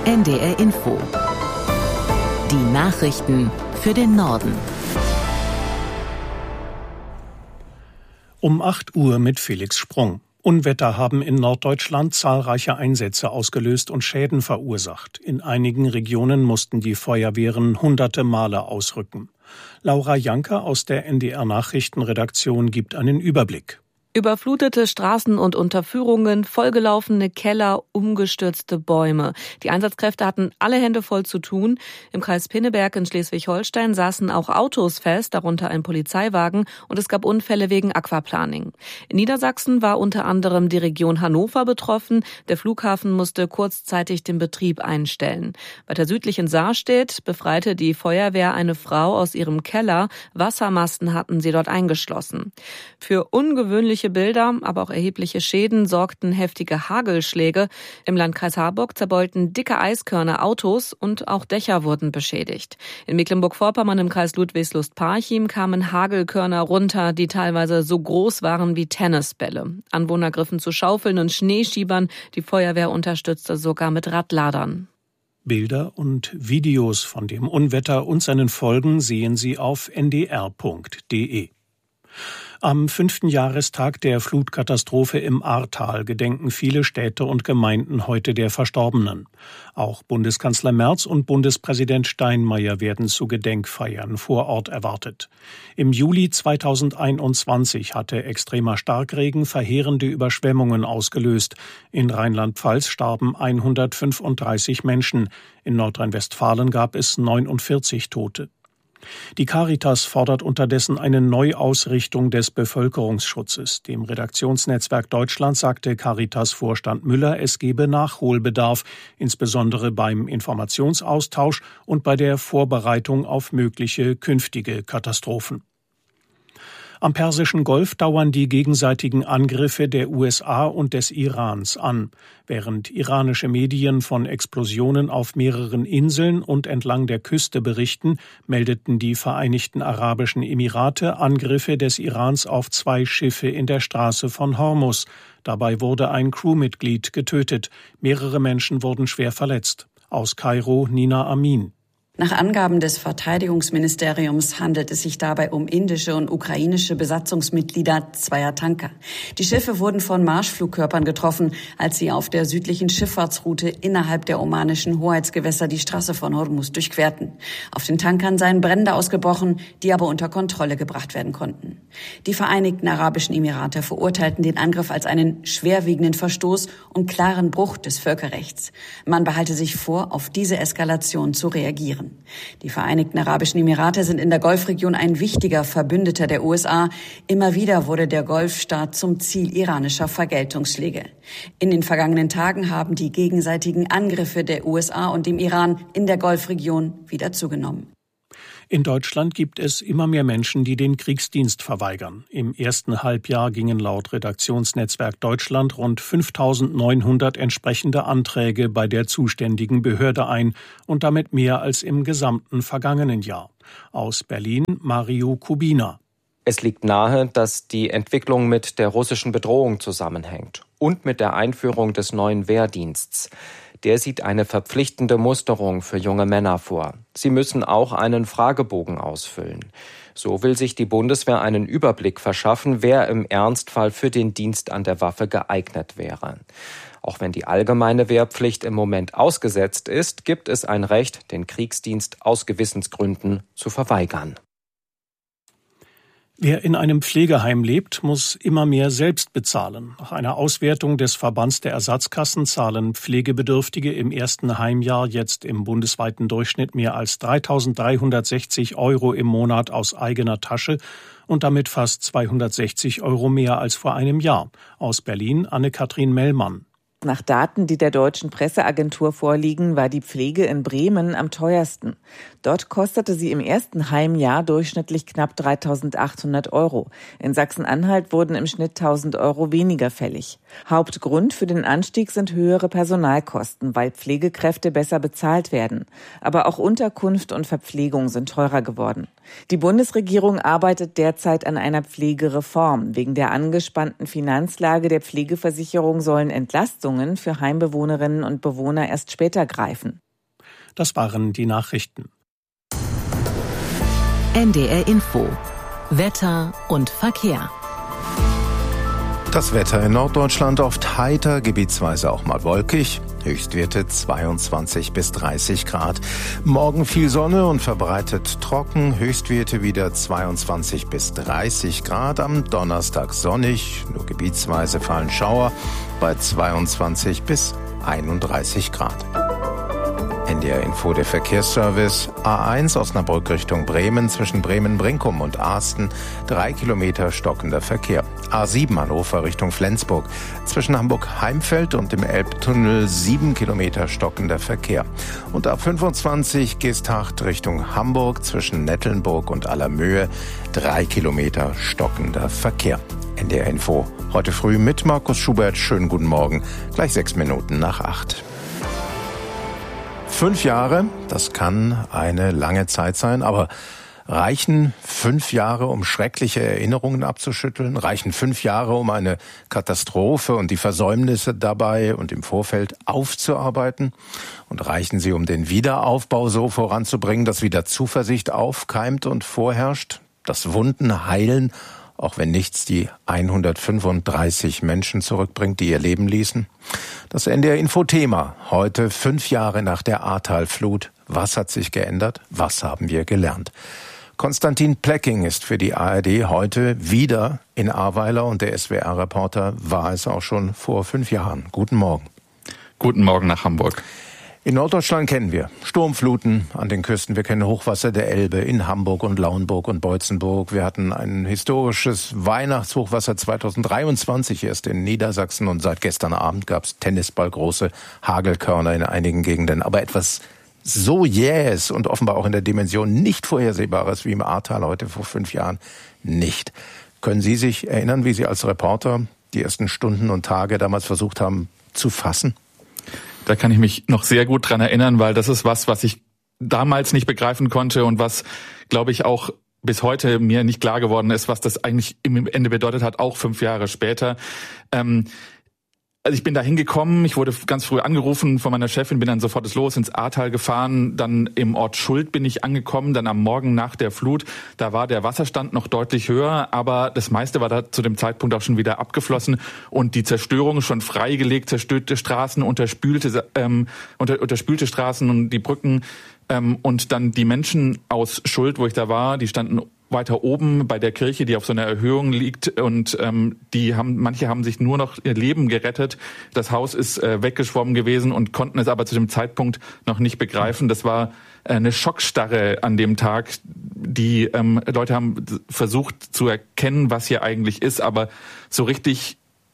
NDR Info. Die Nachrichten für den Norden. Um 8 Uhr mit Felix Sprung. Unwetter haben in Norddeutschland zahlreiche Einsätze ausgelöst und Schäden verursacht. In einigen Regionen mussten die Feuerwehren hunderte Male ausrücken. Laura Janke aus der NDR Nachrichtenredaktion gibt einen Überblick. Überflutete Straßen und Unterführungen, vollgelaufene Keller, umgestürzte Bäume. Die Einsatzkräfte hatten alle Hände voll zu tun. Im Kreis Pinneberg in Schleswig-Holstein saßen auch Autos fest, darunter ein Polizeiwagen, und es gab Unfälle wegen Aquaplaning. In Niedersachsen war unter anderem die Region Hannover betroffen. Der Flughafen musste kurzzeitig den Betrieb einstellen. Weiter südlich in Sarstedt befreite die Feuerwehr eine Frau aus ihrem Keller. Wassermasten hatten sie dort eingeschlossen. Für ungewöhnliche Bilder, aber auch erhebliche Schäden sorgten heftige Hagelschläge. Im Landkreis Harburg zerbeulten dicke Eiskörner Autos und auch Dächer wurden beschädigt. In Mecklenburg-Vorpommern im Kreis Ludwigslust-Parchim kamen Hagelkörner runter, die teilweise so groß waren wie Tennisbälle. Anwohner griffen zu Schaufeln und Schneeschiebern. Die Feuerwehr unterstützte sogar mit Radladern. Bilder und Videos von dem Unwetter und seinen Folgen sehen Sie auf ndr.de. Am 5. Jahrestag der Flutkatastrophe im Ahrtal gedenken viele Städte und Gemeinden heute der Verstorbenen. Auch Bundeskanzler Merz und Bundespräsident Steinmeier werden zu Gedenkfeiern vor Ort erwartet. Im Juli 2021 hatte extremer Starkregen verheerende Überschwemmungen ausgelöst. In Rheinland-Pfalz starben 135 Menschen. In Nordrhein-Westfalen gab es 49 Tote. Die Caritas fordert unterdessen eine Neuausrichtung des Bevölkerungsschutzes. Dem Redaktionsnetzwerk Deutschland sagte Caritas-Vorstand Müller, es gebe Nachholbedarf, insbesondere beim Informationsaustausch und bei der Vorbereitung auf mögliche künftige Katastrophen. Am Persischen Golf dauern die gegenseitigen Angriffe der USA und des Irans an. Während iranische Medien von Explosionen auf mehreren Inseln und entlang der Küste berichten, meldeten die Vereinigten Arabischen Emirate Angriffe des Irans auf 2 Schiffe in der Straße von Hormuz. Dabei wurde ein Crewmitglied getötet. Mehrere Menschen wurden schwer verletzt. Aus Kairo Nina Amin. Nach Angaben des Verteidigungsministeriums handelt es sich dabei um indische und ukrainische Besatzungsmitglieder zweier Tanker. Die Schiffe wurden von Marschflugkörpern getroffen, als sie auf der südlichen Schifffahrtsroute innerhalb der omanischen Hoheitsgewässer die Straße von Hormuz durchquerten. Auf den Tankern seien Brände ausgebrochen, die aber unter Kontrolle gebracht werden konnten. Die Vereinigten Arabischen Emirate verurteilten den Angriff als einen schwerwiegenden Verstoß und klaren Bruch des Völkerrechts. Man behalte sich vor, auf diese Eskalation zu reagieren. Die Vereinigten Arabischen Emirate sind in der Golfregion ein wichtiger Verbündeter der USA. Immer wieder wurde der Golfstaat zum Ziel iranischer Vergeltungsschläge. In den vergangenen Tagen haben die gegenseitigen Angriffe der USA und dem Iran in der Golfregion wieder zugenommen. In Deutschland gibt es immer mehr Menschen, die den Kriegsdienst verweigern. Im ersten Halbjahr gingen laut Redaktionsnetzwerk Deutschland rund 5.900 entsprechende Anträge bei der zuständigen Behörde ein und damit mehr als im gesamten vergangenen Jahr. Aus Berlin Mario Kubina. Es liegt nahe, dass die Entwicklung mit der russischen Bedrohung zusammenhängt und mit der Einführung des neuen Wehrdienstes. Der sieht eine verpflichtende Musterung für junge Männer vor. Sie müssen auch einen Fragebogen ausfüllen. So will sich die Bundeswehr einen Überblick verschaffen, wer im Ernstfall für den Dienst an der Waffe geeignet wäre. Auch wenn die allgemeine Wehrpflicht im Moment ausgesetzt ist, gibt es ein Recht, den Kriegsdienst aus Gewissensgründen zu verweigern. Wer in einem Pflegeheim lebt, muss immer mehr selbst bezahlen. Nach einer Auswertung des Verbands der Ersatzkassen zahlen Pflegebedürftige im ersten Heimjahr jetzt im bundesweiten Durchschnitt mehr als 3.360 € im Monat aus eigener Tasche und damit fast 260 € mehr als vor einem Jahr. Aus Berlin Anne-Kathrin Mellmann. Nach Daten, die der Deutschen Presseagentur vorliegen, war die Pflege in Bremen am teuersten. Dort kostete sie im ersten Heimjahr durchschnittlich knapp 3.800 €. In Sachsen-Anhalt wurden im Schnitt 1.000 € weniger fällig. Hauptgrund für den Anstieg sind höhere Personalkosten, weil Pflegekräfte besser bezahlt werden. Aber auch Unterkunft und Verpflegung sind teurer geworden. Die Bundesregierung arbeitet derzeit an einer Pflegereform. Wegen der angespannten Finanzlage der Pflegeversicherung sollen Entlastungen Entlastungen für Heimbewohnerinnen und Bewohner erst später greifen. Das waren die Nachrichten. NDR Info. Wetter und Verkehr. Das Wetter in Norddeutschland oft heiter, gebietsweise auch mal wolkig. Höchstwerte 22 bis 30 Grad. Morgen viel Sonne und verbreitet trocken. Höchstwerte wieder 22 bis 30 Grad. Am Donnerstag sonnig, nur gebietsweise fallen Schauer bei 22 bis 31 Grad. NDR Info, der Verkehrsservice. A1 Osnabrück Richtung Bremen, zwischen Bremen-Brinkum und Asten 3 Kilometer stockender Verkehr. A7 Hannover Richtung Flensburg, zwischen Hamburg-Heimfeld und dem Elbtunnel 7 Kilometer stockender Verkehr. Und A25 Geesthacht Richtung Hamburg, zwischen Nettelnburg und Allermöhe 3 Kilometer stockender Verkehr. NDR Info, heute früh mit Markus Schubert. Schönen guten Morgen, gleich 6 Minuten nach 8. 5 Jahre, das kann eine lange Zeit sein, aber reichen 5 Jahre, um schreckliche Erinnerungen abzuschütteln? Reichen 5 Jahre, um eine Katastrophe und die Versäumnisse dabei und im Vorfeld aufzuarbeiten? Und reichen sie, um den Wiederaufbau so voranzubringen, dass wieder Zuversicht aufkeimt und vorherrscht? Das Wunden heilen, auch wenn nichts die 135 Menschen zurückbringt, die ihr Leben ließen? Das NDR-Info-Thema heute, 5 Jahre nach der Ahrtal-Flut. Was hat sich geändert? Was haben wir gelernt? Konstantin Plecking ist für die ARD heute wieder in Ahrweiler und der SWR-Reporter war es auch schon vor 5 Jahren. Guten Morgen. Guten Morgen nach Hamburg. In Norddeutschland kennen wir Sturmfluten an den Küsten. Wir kennen Hochwasser der Elbe in Hamburg und Lauenburg und Beutzenburg. Wir hatten ein historisches Weihnachtshochwasser 2023 erst in Niedersachsen und seit gestern Abend gab es tennisballgroße Hagelkörner in einigen Gegenden. Aber etwas so jähes und offenbar auch in der Dimension nicht vorhersehbares wie im Ahrtal heute vor 5 Jahren nicht. Können Sie sich erinnern, wie Sie als Reporter die ersten Stunden und Tage damals versucht haben zu fassen? Da kann ich mich noch sehr gut dran erinnern, weil das ist was ich damals nicht begreifen konnte und was, glaube ich, auch bis heute mir nicht klar geworden ist, was das eigentlich im Ende bedeutet hat, auch 5 Jahre später. Also ich bin da hingekommen, ich wurde ganz früh angerufen von meiner Chefin, bin dann sofort los ins Ahrtal gefahren, dann im Ort Schuld bin ich angekommen, dann am Morgen nach der Flut, da war der Wasserstand noch deutlich höher, aber das meiste war da zu dem Zeitpunkt auch schon wieder abgeflossen und die Zerstörung schon freigelegt, zerstörte Straßen, unterspülte Straßen und die Brücken und dann die Menschen aus Schuld, wo ich da war, die standen weiter oben bei der Kirche, die auf so einer Erhöhung liegt und manche haben sich nur noch ihr Leben gerettet. Das Haus ist weggeschwommen gewesen und konnten es aber zu dem Zeitpunkt noch nicht begreifen. Das war eine Schockstarre an dem Tag. Die Leute haben versucht zu erkennen, was hier eigentlich ist, aber so richtig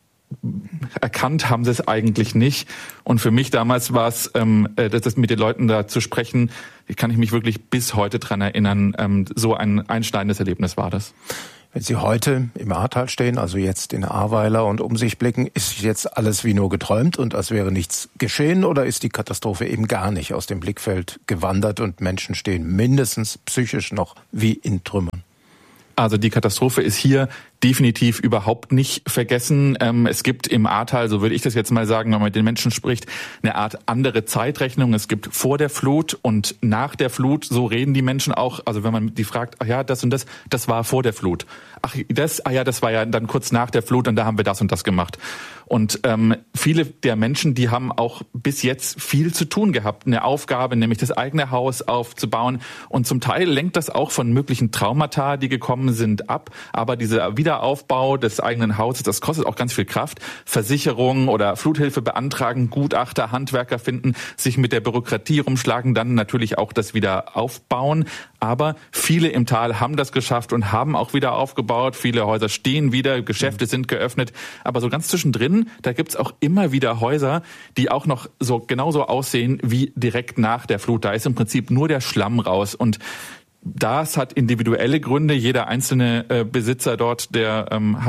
erkannt haben sie es eigentlich nicht. Und für mich damals war es, das mit den Leuten da zu sprechen, kann ich mich wirklich bis heute dran erinnern. So ein einschneidendes Erlebnis war das. Wenn Sie heute im Ahrtal stehen, also jetzt in Ahrweiler und um sich blicken, ist jetzt alles wie nur geträumt und als wäre nichts geschehen oder ist die Katastrophe eben gar nicht aus dem Blickfeld gewandert und Menschen stehen mindestens psychisch noch wie in Trümmern? Also die Katastrophe ist hier definitiv überhaupt nicht vergessen. Es gibt im Ahrtal, so würde ich das jetzt mal sagen, wenn man mit den Menschen spricht, eine Art andere Zeitrechnung. Es gibt vor der Flut und nach der Flut, so reden die Menschen auch. Also wenn man die fragt, ach ja, das und das war vor der Flut. Das war ja dann kurz nach der Flut und da haben wir das und das gemacht. Und viele der Menschen, die haben auch bis jetzt viel zu tun gehabt, eine Aufgabe, nämlich das eigene Haus aufzubauen. Und zum Teil lenkt das auch von möglichen Traumata, die gekommen sind, ab. Aber dieser Wiederaufbau des eigenen Hauses, das kostet auch ganz viel Kraft. Versicherung oder Fluthilfe beantragen, Gutachter, Handwerker finden, sich mit der Bürokratie rumschlagen, dann natürlich auch das wieder aufbauen. Aber viele im Tal haben das geschafft und haben auch wieder aufgebaut. Viele Häuser stehen wieder, Geschäfte sind geöffnet. Aber so ganz zwischendrin, da gibt's auch immer wieder Häuser, die auch noch so genauso aussehen wie direkt nach der Flut. Da ist im Prinzip nur der Schlamm raus. Und das hat individuelle Gründe. Jeder einzelne Besitzer dort, da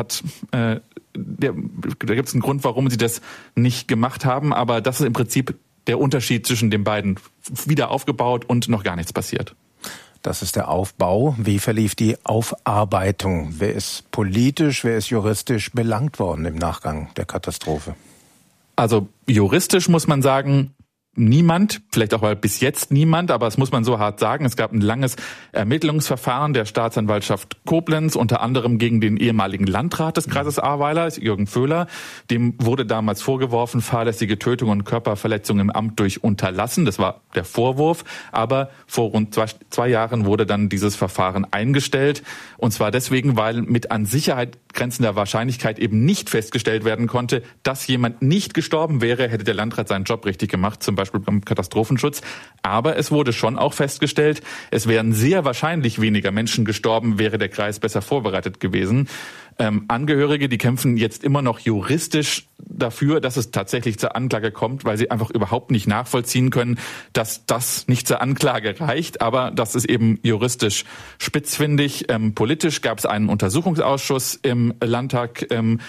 gibt's einen Grund, warum sie das nicht gemacht haben. Aber das ist im Prinzip der Unterschied zwischen den beiden. Wieder aufgebaut und noch gar nichts passiert. Das ist der Aufbau. Wie verlief die Aufarbeitung? Wer ist politisch, wer ist juristisch belangt worden im Nachgang der Katastrophe? Also juristisch muss man sagen, niemand, vielleicht auch mal bis jetzt niemand, aber das muss man so hart sagen. Es gab ein langes Ermittlungsverfahren der Staatsanwaltschaft Koblenz, unter anderem gegen den ehemaligen Landrat des Kreises Ahrweiler, Jürgen Vöhler. Dem wurde damals vorgeworfen, fahrlässige Tötung und Körperverletzung im Amt durch Unterlassen. Das war der Vorwurf. Aber vor rund 2 Jahren wurde dann dieses Verfahren eingestellt. Und zwar deswegen, weil mit an Sicherheit grenzender Wahrscheinlichkeit eben nicht festgestellt werden konnte, dass jemand nicht gestorben wäre, hätte der Landrat seinen Job richtig gemacht, zum Beispiel beim Katastrophenschutz. Aber es wurde schon auch festgestellt, es wären sehr wahrscheinlich weniger Menschen gestorben, wäre der Kreis besser vorbereitet gewesen. Angehörige, die kämpfen jetzt immer noch juristisch dafür, dass es tatsächlich zur Anklage kommt, weil sie einfach überhaupt nicht nachvollziehen können, dass das nicht zur Anklage reicht. Aber das ist eben juristisch spitzfindig. Politisch gab es einen Untersuchungsausschuss im Landtag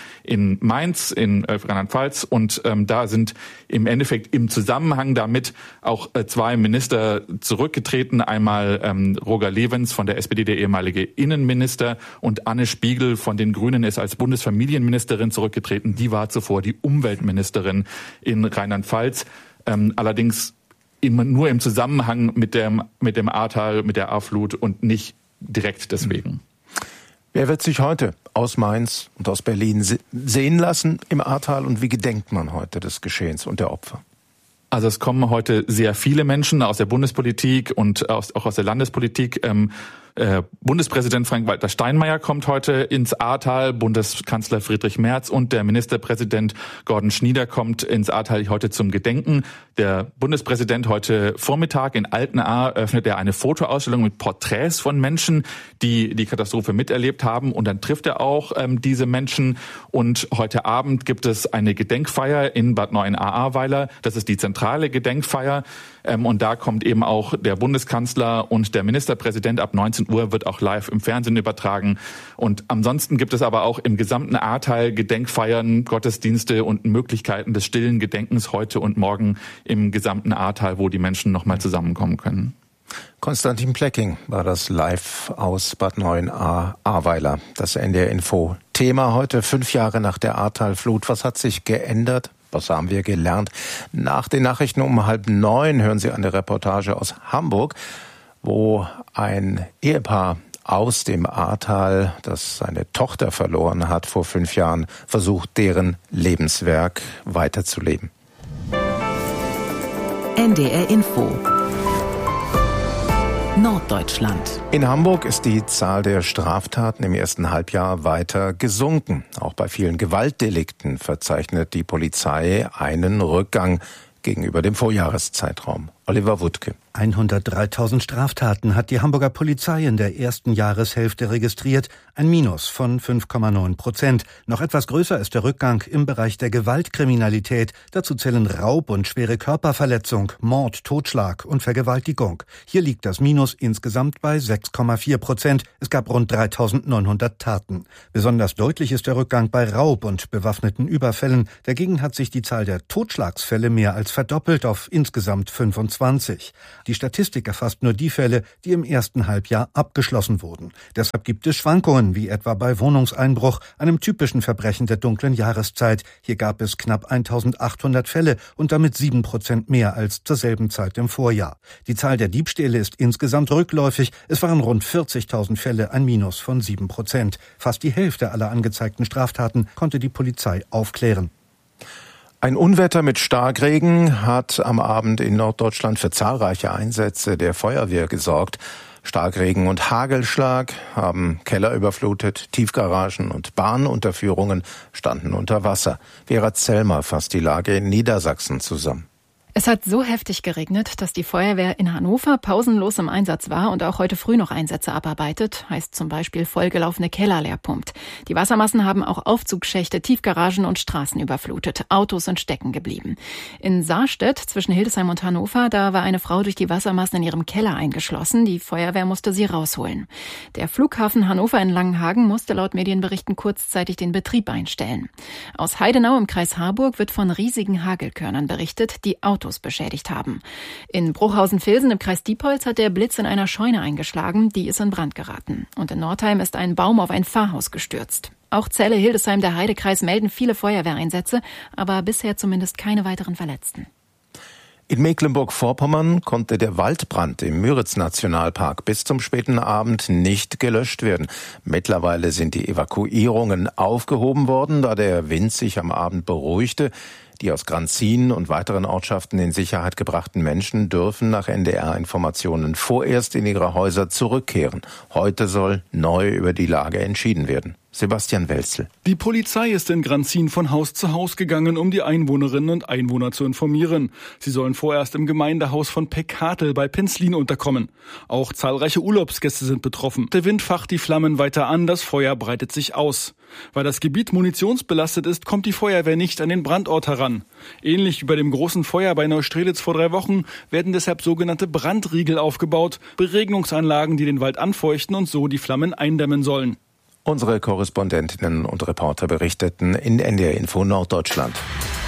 in Mainz, in Rheinland-Pfalz. Und da sind im Endeffekt im Zusammenhang damit auch 2 Minister zurückgetreten. Einmal Roger Lewens von der SPD, der ehemalige Innenminister, und Anne Spiegel von den Grünen ist als Bundesfamilienministerin zurückgetreten. Die war zuvor die Umweltministerin in Rheinland-Pfalz. Allerdings immer nur im Zusammenhang mit dem Ahrtal, mit der Ahrflut und nicht direkt deswegen. Wer wird sich heute aus Mainz und aus Berlin sehen lassen im Ahrtal und wie gedenkt man heute des Geschehens und der Opfer? Also es kommen heute sehr viele Menschen aus der Bundespolitik und auch aus der Landespolitik. Bundespräsident Frank-Walter Steinmeier kommt heute ins Ahrtal, Bundeskanzler Friedrich Merz und der Ministerpräsident Gordon Schnieder kommt ins Ahrtal heute zum Gedenken. Der Bundespräsident heute Vormittag in Altenahr öffnet er eine Fotoausstellung mit Porträts von Menschen, die die Katastrophe miterlebt haben, und dann trifft er auch diese Menschen. Und heute Abend gibt es eine Gedenkfeier in Bad Neuenahr-Ahrweiler. Das ist die zentrale Gedenkfeier. Und da kommt eben auch der Bundeskanzler und der Ministerpräsident. Ab 19 Uhr wird auch live im Fernsehen übertragen. Und ansonsten gibt es aber auch im gesamten Ahrtal Gedenkfeiern, Gottesdienste und Möglichkeiten des stillen Gedenkens heute und morgen im gesamten Ahrtal, wo die Menschen nochmal zusammenkommen können. Konstantin Plecking war das live aus Bad Neuenahr-Ahrweiler. Das NDR Info Thema heute, 5 Jahre nach der Ahrtalflut. Was hat sich geändert? Was haben wir gelernt? Nach den Nachrichten um 8:30 hören Sie eine Reportage aus Hamburg, wo ein Ehepaar aus dem Ahrtal, das seine Tochter verloren hat vor 5 Jahren, versucht, deren Lebenswerk weiterzuleben. NDR Info Norddeutschland. In Hamburg ist die Zahl der Straftaten im ersten Halbjahr weiter gesunken. Auch bei vielen Gewaltdelikten verzeichnet die Polizei einen Rückgang gegenüber dem Vorjahreszeitraum. Oliver Wuttke. 103.000 Straftaten hat die Hamburger Polizei in der ersten Jahreshälfte registriert, ein Minus von 5,9%. Noch etwas größer ist der Rückgang im Bereich der Gewaltkriminalität. Dazu zählen Raub und schwere Körperverletzung, Mord, Totschlag und Vergewaltigung. Hier liegt das Minus insgesamt bei 6,4%. Es gab rund 3.900 Taten. Besonders deutlich ist der Rückgang bei Raub und bewaffneten Überfällen. Dagegen hat sich die Zahl der Totschlagsfälle mehr als verdoppelt auf insgesamt 25. Die Statistik erfasst nur die Fälle, die im ersten Halbjahr abgeschlossen wurden. Deshalb gibt es Schwankungen, wie etwa bei Wohnungseinbruch, einem typischen Verbrechen der dunklen Jahreszeit. Hier gab es knapp 1.800 Fälle und damit 7% mehr als zur selben Zeit im Vorjahr. Die Zahl der Diebstähle ist insgesamt rückläufig. Es waren rund 40.000 Fälle, ein Minus von 7%. Fast die Hälfte aller angezeigten Straftaten konnte die Polizei aufklären. Ein Unwetter mit Starkregen hat am Abend in Norddeutschland für zahlreiche Einsätze der Feuerwehr gesorgt. Starkregen und Hagelschlag haben Keller überflutet, Tiefgaragen und Bahnunterführungen standen unter Wasser. Vera Zellmer fasst die Lage in Niedersachsen zusammen. Es hat so heftig geregnet, dass die Feuerwehr in Hannover pausenlos im Einsatz war und auch heute früh noch Einsätze abarbeitet, heißt zum Beispiel vollgelaufene Keller leer pumpt. Die Wassermassen haben auch Aufzugschächte, Tiefgaragen und Straßen überflutet. Autos sind stecken geblieben. In Saarstedt zwischen Hildesheim und Hannover, da war eine Frau durch die Wassermassen in ihrem Keller eingeschlossen. Die Feuerwehr musste sie rausholen. Der Flughafen Hannover in Langenhagen musste laut Medienberichten kurzzeitig den Betrieb einstellen. Aus Heidenau im Kreis Harburg wird von riesigen Hagelkörnern berichtet, die Autos beschädigt haben. In Bruchhausen-Vilsen im Kreis Diepholz hat der Blitz in einer Scheune eingeschlagen, die ist in Brand geraten. Und in Nordheim ist ein Baum auf ein Pfarrhaus gestürzt. Auch Celle, Hildesheim, der Heidekreis melden viele Feuerwehreinsätze, aber bisher zumindest keine weiteren Verletzten. In Mecklenburg-Vorpommern konnte der Waldbrand im Müritz-Nationalpark bis zum späten Abend nicht gelöscht werden. Mittlerweile sind die Evakuierungen aufgehoben worden, da der Wind sich am Abend beruhigte. Die aus Granzin und weiteren Ortschaften in Sicherheit gebrachten Menschen dürfen nach NDR-Informationen vorerst in ihre Häuser zurückkehren. Heute soll neu über die Lage entschieden werden. Sebastian Welzel. Die Polizei ist in Granzin von Haus zu Haus gegangen, um die Einwohnerinnen und Einwohner zu informieren. Sie sollen vorerst im Gemeindehaus von Peckatel bei Penzlin unterkommen. Auch zahlreiche Urlaubsgäste sind betroffen. Der Wind facht die Flammen weiter an, das Feuer breitet sich aus. Weil das Gebiet munitionsbelastet ist, kommt die Feuerwehr nicht an den Brandort heran. Ähnlich wie bei dem großen Feuer bei Neustrelitz vor 3 Wochen werden deshalb sogenannte Brandriegel aufgebaut, Beregnungsanlagen, die den Wald anfeuchten und so die Flammen eindämmen sollen. Unsere Korrespondentinnen und Reporter berichteten in NDR Info Norddeutschland.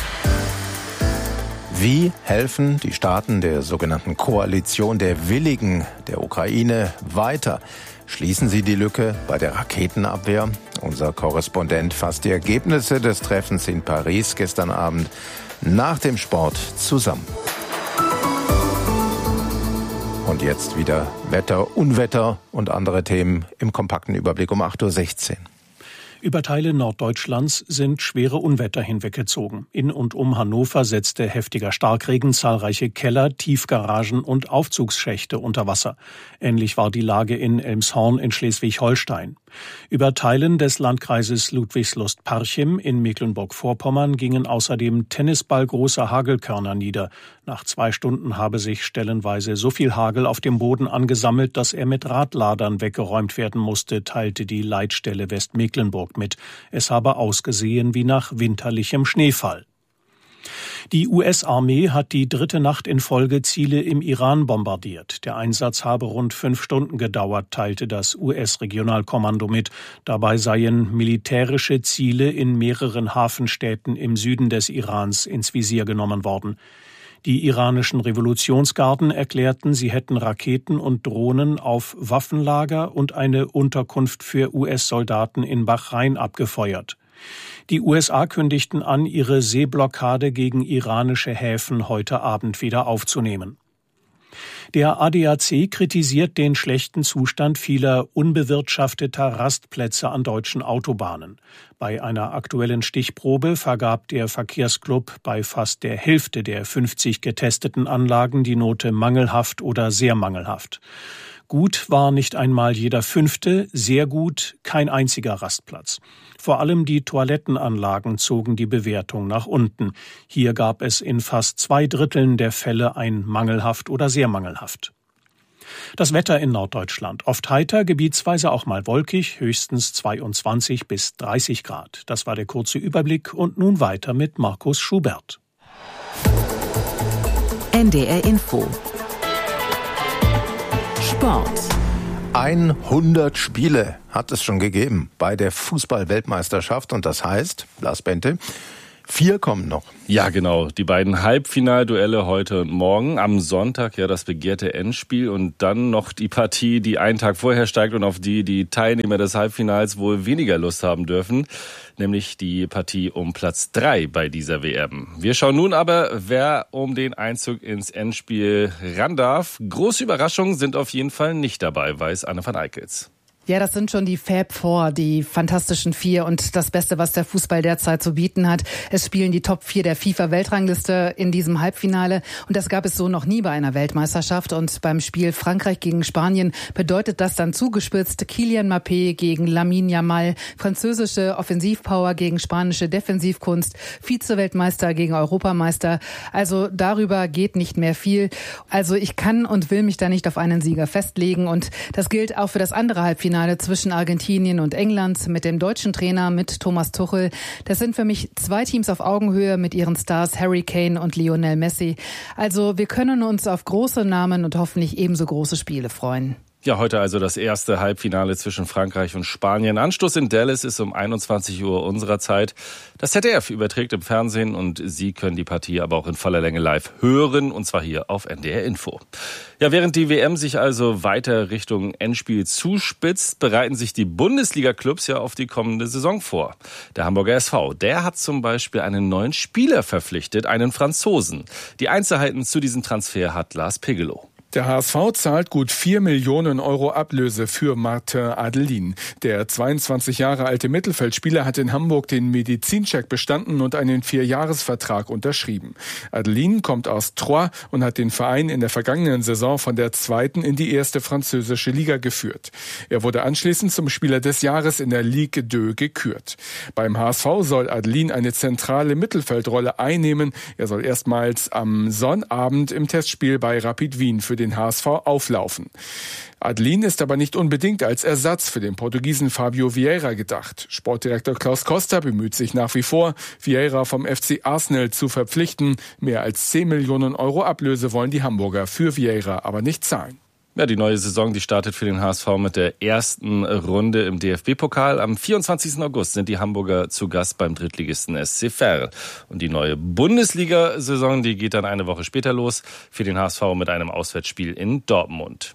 Wie helfen die Staaten der sogenannten Koalition der Willigen der Ukraine weiter? Schließen sie die Lücke bei der Raketenabwehr? Unser Korrespondent fasst die Ergebnisse des Treffens in Paris gestern Abend nach dem Sport zusammen. Und jetzt wieder Wetter, Unwetter und andere Themen im kompakten Überblick um 8.16 Uhr. Über Teile Norddeutschlands sind schwere Unwetter hinweggezogen. In und um Hannover setzte heftiger Starkregen zahlreiche Keller, Tiefgaragen und Aufzugsschächte unter Wasser. Ähnlich war die Lage in Elmshorn in Schleswig-Holstein. Über Teilen des Landkreises Ludwigslust-Parchim in Mecklenburg-Vorpommern gingen außerdem tennisballgroße Hagelkörner nieder. Nach 2 Stunden habe sich stellenweise so viel Hagel auf dem Boden angesammelt, dass er mit Radladern weggeräumt werden musste, teilte die Leitstelle Westmecklenburg mit. Es habe ausgesehen wie nach winterlichem Schneefall. Die US-Armee hat die 3. Nacht in Folge Ziele im Iran bombardiert. Der Einsatz habe rund 5 Stunden gedauert, teilte das US-Regionalkommando mit. Dabei seien militärische Ziele in mehreren Hafenstädten im Süden des Irans ins Visier genommen worden. Die iranischen Revolutionsgarden erklärten, sie hätten Raketen und Drohnen auf Waffenlager und eine Unterkunft für US-Soldaten in Bahrain abgefeuert. Die USA kündigten an, ihre Seeblockade gegen iranische Häfen heute Abend wieder aufzunehmen. Der ADAC kritisiert den schlechten Zustand vieler unbewirtschafteter Rastplätze an deutschen Autobahnen. Bei einer aktuellen Stichprobe vergab der Verkehrsclub bei fast der Hälfte der 50 getesteten Anlagen die Note mangelhaft oder sehr mangelhaft. Gut war nicht einmal jeder 5., sehr gut kein einziger Rastplatz. Vor allem die Toilettenanlagen zogen die Bewertung nach unten. Hier gab es in fast 2/3 der Fälle ein mangelhaft oder sehr mangelhaft. Das Wetter in Norddeutschland. Oft heiter, gebietsweise auch mal wolkig, höchstens 22 bis 30 Grad. Das war der kurze Überblick und nun weiter mit Markus Schubert. NDR Info. Sport. 100 Spiele hat es schon gegeben bei der Fußball-Weltmeisterschaft und das heißt, Lars Bente, 4 kommen noch. Ja, genau. Die beiden Halbfinalduelle heute und morgen. Am Sonntag ja das begehrte Endspiel und dann noch die Partie, die einen Tag vorher steigt und auf die die Teilnehmer des Halbfinals wohl weniger Lust haben dürfen. Nämlich die Partie um Platz 3 bei dieser WM. Wir schauen nun aber, wer um den Einzug ins Endspiel ran darf. Große Überraschungen sind auf jeden Fall nicht dabei, weiß Anne van Eickels. Ja, das sind schon die Fab Four, die Fantastischen Vier und das Beste, was der Fußball derzeit zu bieten hat. Es spielen die Top 4 der FIFA-Weltrangliste in diesem Halbfinale und das gab es so noch nie bei einer Weltmeisterschaft. Und beim Spiel Frankreich gegen Spanien bedeutet das dann zugespitzt Kylian Mbappé gegen Lamine Yamal, französische Offensivpower gegen spanische Defensivkunst, Vize-Weltmeister gegen Europameister. Also darüber geht nicht mehr viel. Also ich kann und will mich da nicht auf einen Sieger festlegen und das gilt auch für das andere Halbfinale zwischen Argentinien und England mit dem deutschen Trainer, mit Thomas Tuchel. Das sind für mich 2 Teams auf Augenhöhe mit ihren Stars Harry Kane und Lionel Messi. Also wir können uns auf große Namen und hoffentlich ebenso große Spiele freuen. Ja, heute also das erste Halbfinale zwischen Frankreich und Spanien. Anstoß in Dallas ist um 21 Uhr unserer Zeit. Das ZDF überträgt im Fernsehen und Sie können die Partie aber auch in voller Länge live hören, und zwar hier auf NDR Info. Ja, während die WM sich also weiter Richtung Endspiel zuspitzt, bereiten sich die Bundesliga-Clubs ja auf die kommende Saison vor. Der Hamburger SV, der hat zum Beispiel einen neuen Spieler verpflichtet, einen Franzosen. Die Einzelheiten zu diesem Transfer hat Lars Pigelow. Der HSV zahlt gut 4 Millionen Euro Ablöse für Martin Adelin. Der 22 Jahre alte Mittelfeldspieler hat in Hamburg den Medizincheck bestanden und einen 4-Jahres-Vertrag unterschrieben. Adelin kommt aus Troyes und hat den Verein in der vergangenen Saison von der 2. in die 1. französische Liga geführt. Er wurde anschließend zum Spieler des Jahres in der Ligue 2 gekürt. Beim HSV soll Adelin eine zentrale Mittelfeldrolle einnehmen. Er soll erstmals am Sonnabend im Testspiel bei Rapid Wien für den HSV auflaufen. Adelin ist aber nicht unbedingt als Ersatz für den Portugiesen Fabio Vieira gedacht. Sportdirektor Klaus Costa bemüht sich nach wie vor, Vieira vom FC Arsenal zu verpflichten. Mehr als 10 Millionen Euro Ablöse wollen die Hamburger für Vieira aber nicht zahlen. Ja, die neue Saison, die startet für den HSV mit der ersten Runde im DFB-Pokal. Am 24. August sind die Hamburger zu Gast beim Drittligisten SC Verl. Und die neue Bundesliga-Saison, die geht dann eine Woche später los für den HSV mit einem Auswärtsspiel in Dortmund.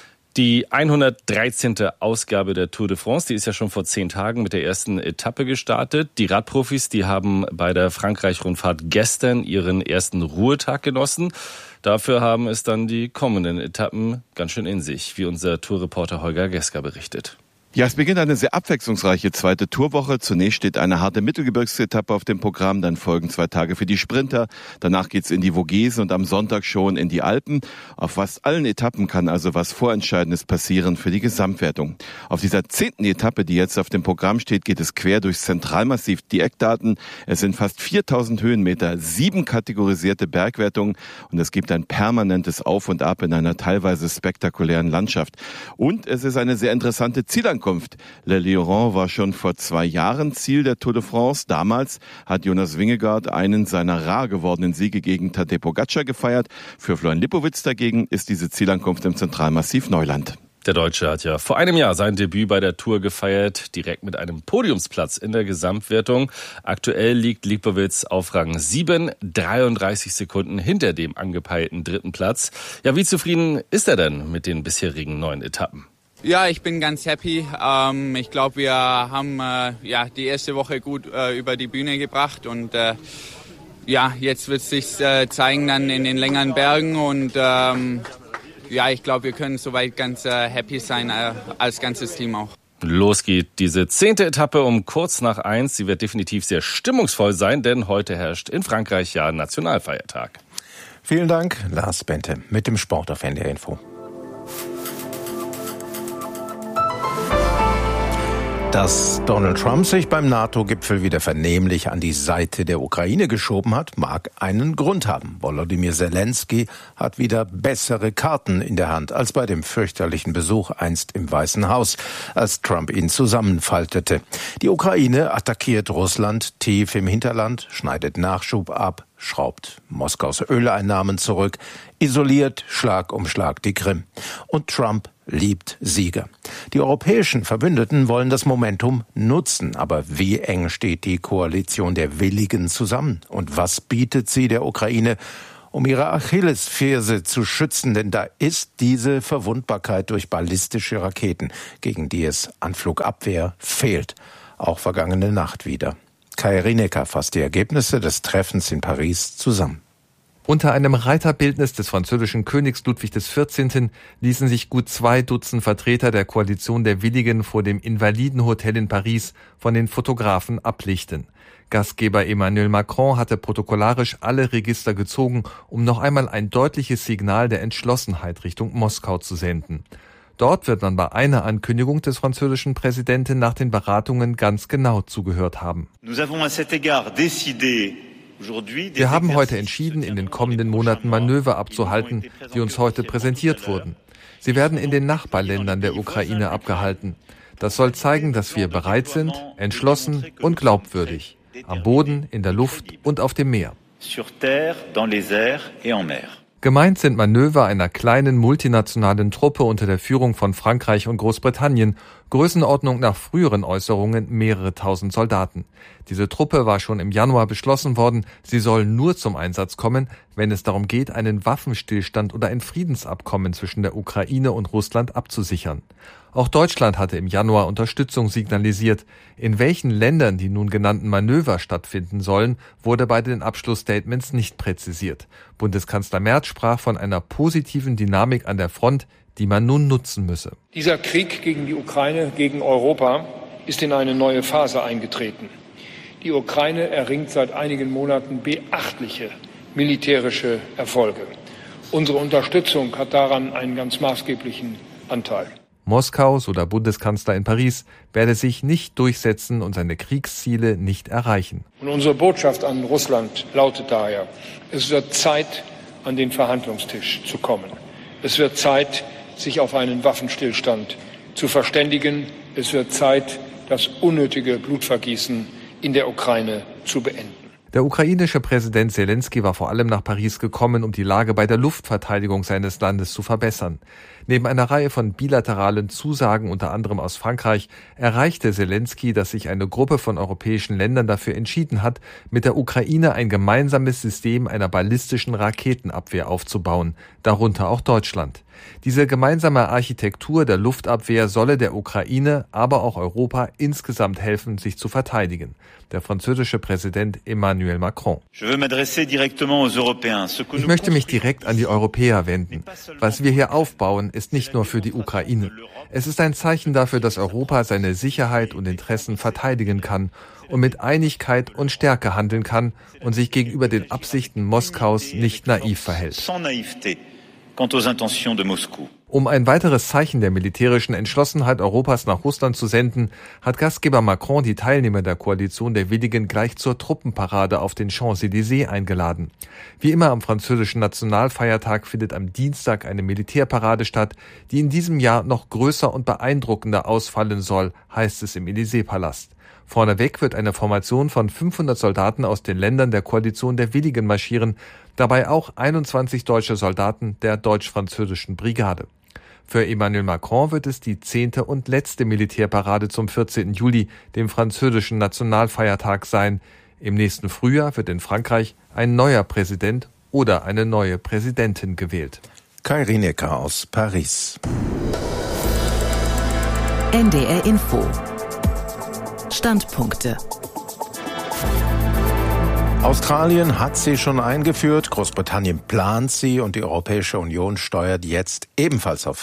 Die 113. Ausgabe der Tour de France, die ist ja schon vor 10 Tagen mit der ersten Etappe gestartet. Die Radprofis, die haben bei der Frankreich-Rundfahrt gestern ihren ersten Ruhetag genossen. Dafür haben es dann die kommenden Etappen ganz schön in sich, wie unser Tourreporter Holger Gesker berichtet. Ja, es beginnt eine sehr abwechslungsreiche zweite Tourwoche. Zunächst steht eine harte Mittelgebirgsetappe auf dem Programm, dann folgen 2 Tage für die Sprinter. Danach geht's in die Vogesen und am Sonntag schon in die Alpen. Auf fast allen Etappen kann also was Vorentscheidendes passieren für die Gesamtwertung. Auf dieser 10. Etappe, die jetzt auf dem Programm steht, geht es quer durchs Zentralmassiv. Die Eckdaten: es sind fast 4000 Höhenmeter, 7 kategorisierte Bergwertungen und es gibt ein permanentes Auf und Ab in einer teilweise spektakulären Landschaft. Und es ist eine sehr interessante Zielankunft. Le Lion war schon vor 2 Jahren Ziel der Tour de France. Damals hat Jonas Vingegaard einen seiner rar gewordenen Siege gegen Tadej Pogačar gefeiert. Für Florian Lipowitz dagegen ist diese Zielankunft im Zentralmassiv Neuland. Der Deutsche hat ja vor einem Jahr sein Debüt bei der Tour gefeiert, direkt mit einem Podiumsplatz in der Gesamtwertung. Aktuell liegt Lipowitz auf Rang 7, 33 Sekunden hinter dem angepeilten 3. Platz. Ja, wie zufrieden ist er denn mit den bisherigen 9 Etappen? Ja, ich bin ganz happy. Ich glaube, wir haben die erste Woche gut über die Bühne gebracht und jetzt wird es sich zeigen dann in den längeren Bergen und ich glaube, wir können soweit ganz happy sein, als ganzes Team auch. Los geht diese 10. Etappe um kurz nach 1. Sie wird definitiv sehr stimmungsvoll sein, denn heute herrscht in Frankreich ja Nationalfeiertag. Vielen Dank, Lars Bente mit dem Sport auf NDR Info. Dass Donald Trump sich beim NATO-Gipfel wieder vernehmlich an die Seite der Ukraine geschoben hat, mag einen Grund haben. Volodymyr Zelensky hat wieder bessere Karten in der Hand als bei dem fürchterlichen Besuch einst im Weißen Haus, als Trump ihn zusammenfaltete. Die Ukraine attackiert Russland tief im Hinterland, schneidet Nachschub ab, schraubt Moskaus Öleinnahmen zurück, isoliert Schlag um Schlag die Krim. Und Trump liebt Sieger. Die europäischen Verbündeten wollen das Momentum nutzen. Aber wie eng steht die Koalition der Willigen zusammen? Und was bietet sie der Ukraine, um ihre Achillesferse zu schützen? Denn da ist diese Verwundbarkeit durch ballistische Raketen, gegen die es Anflugabwehr fehlt. Auch vergangene Nacht wieder. Kai Rinecker fasst die Ergebnisse des Treffens in Paris zusammen. Unter einem Reiterbildnis des französischen Königs Ludwig XIV. Ließen sich gut 2 Dutzend Vertreter der Koalition der Willigen vor dem Invalidenhotel in Paris von den Fotografen ablichten. Gastgeber Emmanuel Macron hatte protokollarisch alle Register gezogen, um noch einmal ein deutliches Signal der Entschlossenheit Richtung Moskau zu senden. Dort wird man bei einer Ankündigung des französischen Präsidenten nach den Beratungen ganz genau zugehört haben. Wir haben heute entschieden, in den kommenden Monaten Manöver abzuhalten, die uns heute präsentiert wurden. Sie werden in den Nachbarländern der Ukraine abgehalten. Das soll zeigen, dass wir bereit sind, entschlossen und glaubwürdig. Am Boden, in der Luft und auf dem Meer. Gemeint sind Manöver einer kleinen multinationalen Truppe unter der Führung von Frankreich und Großbritannien, Größenordnung nach früheren Äußerungen mehrere tausend Soldaten. Diese Truppe war schon im Januar beschlossen worden, sie soll nur zum Einsatz kommen, wenn es darum geht, einen Waffenstillstand oder ein Friedensabkommen zwischen der Ukraine und Russland abzusichern. Auch Deutschland hatte im Januar Unterstützung signalisiert. In welchen Ländern die nun genannten Manöver stattfinden sollen, wurde bei den Abschlussstatements nicht präzisiert. Bundeskanzler Merz sprach von einer positiven Dynamik an der Front, die man nun nutzen müsse. Dieser Krieg gegen die Ukraine, gegen Europa, ist in eine neue Phase eingetreten. Die Ukraine erringt seit einigen Monaten beachtliche militärische Erfolge. Unsere Unterstützung hat daran einen ganz maßgeblichen Anteil. Moskau, so der Bundeskanzler in Paris, werde sich nicht durchsetzen und seine Kriegsziele nicht erreichen. Und unsere Botschaft an Russland lautet daher: Es wird Zeit, an den Verhandlungstisch zu kommen. Es wird Zeit, sich auf einen Waffenstillstand zu verständigen. Es wird Zeit, das unnötige Blutvergießen in der Ukraine zu beenden. Der ukrainische Präsident Selenskyj war vor allem nach Paris gekommen, um die Lage bei der Luftverteidigung seines Landes zu verbessern. Neben einer Reihe von bilateralen Zusagen, unter anderem aus Frankreich, erreichte Selenskyj, dass sich eine Gruppe von europäischen Ländern dafür entschieden hat, mit der Ukraine ein gemeinsames System einer ballistischen Raketenabwehr aufzubauen, darunter auch Deutschland. Diese gemeinsame Architektur der Luftabwehr solle der Ukraine, aber auch Europa insgesamt helfen, sich zu verteidigen. Der französische Präsident Emmanuel Macron. Ich möchte mich direkt an die Europäer wenden. Was wir hier aufbauen, ist nicht nur für die Ukraine. Es ist ein Zeichen dafür, dass Europa seine Sicherheit und Interessen verteidigen kann und mit Einigkeit und Stärke handeln kann und sich gegenüber den Absichten Moskaus nicht naiv verhält. Um ein weiteres Zeichen der militärischen Entschlossenheit Europas nach Russland zu senden, hat Gastgeber Macron die Teilnehmer der Koalition der Willigen gleich zur Truppenparade auf den Champs-Élysées eingeladen. Wie immer am französischen Nationalfeiertag findet am Dienstag eine Militärparade statt, die in diesem Jahr noch größer und beeindruckender ausfallen soll, heißt es im Élysée-Palast. Vorneweg wird eine Formation von 500 Soldaten aus den Ländern der Koalition der Willigen marschieren, dabei auch 21 deutsche Soldaten der deutsch-französischen Brigade. Für Emmanuel Macron wird es die 10. und letzte Militärparade zum 14. Juli, dem französischen Nationalfeiertag, sein. Im nächsten Frühjahr wird in Frankreich ein neuer Präsident oder eine neue Präsidentin gewählt. Kai Rinecker aus Paris. NDR Info. Standpunkte. Australien hat sie schon eingeführt, Großbritannien plant sie und die Europäische Union steuert jetzt ebenfalls auf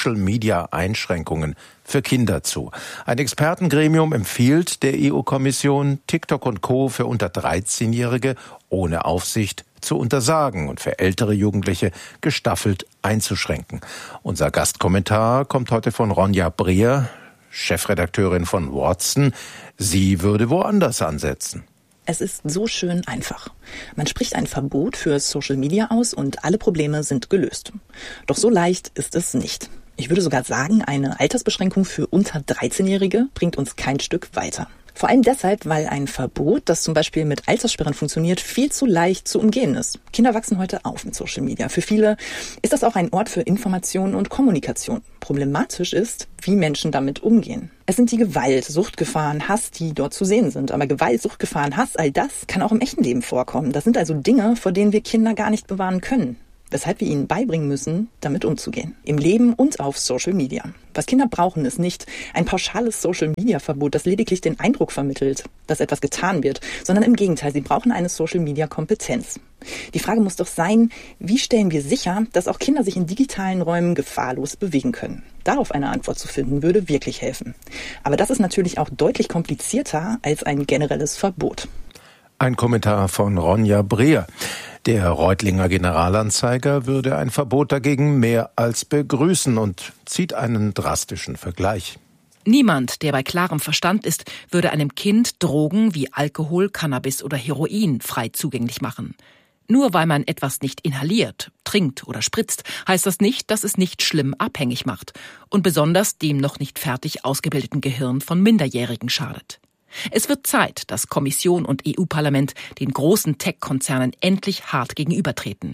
Social-Media-Einschränkungen für Kinder zu. Ein Expertengremium empfiehlt der EU-Kommission, TikTok und Co. für unter 13-Jährige ohne Aufsicht zu untersagen und für ältere Jugendliche gestaffelt einzuschränken. Unser Gastkommentar kommt heute von Ronja Breer, Chefredakteurin von Watson. Sie würde woanders ansetzen. Es ist so schön einfach. Man spricht ein Verbot für Social Media aus und alle Probleme sind gelöst. Doch so leicht ist es nicht. Ich würde sogar sagen, eine Altersbeschränkung für unter 13-Jährige bringt uns kein Stück weiter. Vor allem deshalb, weil ein Verbot, das zum Beispiel mit Alterssperren funktioniert, viel zu leicht zu umgehen ist. Kinder wachsen heute auf mit Social Media. Für viele ist das auch ein Ort für Information und Kommunikation. Problematisch ist, wie Menschen damit umgehen. Es sind die Gewalt, Suchtgefahren, Hass, die dort zu sehen sind. Aber Gewalt, Suchtgefahren, Hass, all das kann auch im echten Leben vorkommen. Das sind also Dinge, vor denen wir Kinder gar nicht bewahren können. Weshalb wir ihnen beibringen müssen, damit umzugehen. Im Leben und auf Social Media. Was Kinder brauchen, ist nicht ein pauschales Social-Media-Verbot, das lediglich den Eindruck vermittelt, dass etwas getan wird, sondern im Gegenteil, sie brauchen eine Social-Media-Kompetenz. Die Frage muss doch sein, wie stellen wir sicher, dass auch Kinder sich in digitalen Räumen gefahrlos bewegen können? Darauf eine Antwort zu finden, würde wirklich helfen. Aber das ist natürlich auch deutlich komplizierter als ein generelles Verbot. Ein Kommentar von Ronja Breer. Der Reutlinger Generalanzeiger würde ein Verbot dagegen mehr als begrüßen und zieht einen drastischen Vergleich. Niemand, der bei klarem Verstand ist, würde einem Kind Drogen wie Alkohol, Cannabis oder Heroin frei zugänglich machen. Nur weil man etwas nicht inhaliert, trinkt oder spritzt, heißt das nicht, dass es nicht schlimm abhängig macht und besonders dem noch nicht fertig ausgebildeten Gehirn von Minderjährigen schadet. Es wird Zeit, dass Kommission und EU-Parlament den großen Tech-Konzernen endlich hart gegenübertreten.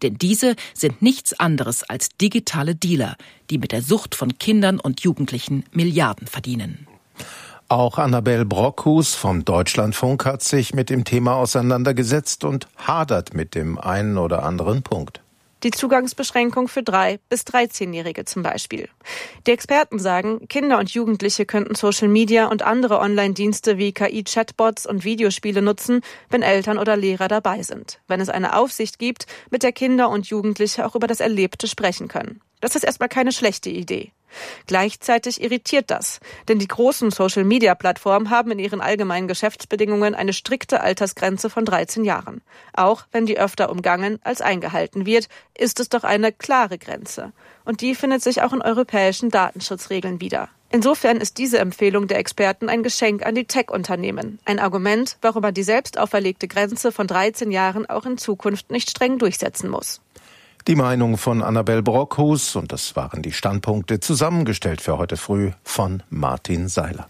Denn diese sind nichts anderes als digitale Dealer, die mit der Sucht von Kindern und Jugendlichen Milliarden verdienen. Auch Annabel Brockhus vom Deutschlandfunk hat sich mit dem Thema auseinandergesetzt und hadert mit dem einen oder anderen Punkt. Die Zugangsbeschränkung für 3- bis 13-Jährige zum Beispiel. Die Experten sagen, Kinder und Jugendliche könnten Social Media und andere Online-Dienste wie KI-Chatbots und Videospiele nutzen, wenn Eltern oder Lehrer dabei sind. Wenn es eine Aufsicht gibt, mit der Kinder und Jugendliche auch über das Erlebte sprechen können. Das ist erstmal keine schlechte Idee. Gleichzeitig irritiert das, denn die großen Social-Media-Plattformen haben in ihren allgemeinen Geschäftsbedingungen eine strikte Altersgrenze von 13 Jahren. Auch wenn die öfter umgangen als eingehalten wird, ist es doch eine klare Grenze. Und die findet sich auch in europäischen Datenschutzregeln wieder. Insofern ist diese Empfehlung der Experten ein Geschenk an die Tech-Unternehmen. Ein Argument, warum man die selbst auferlegte Grenze von 13 Jahren auch in Zukunft nicht streng durchsetzen muss. Die Meinung von Annabel Brockhus, und das waren die Standpunkte, zusammengestellt für heute früh von Martin Seiler.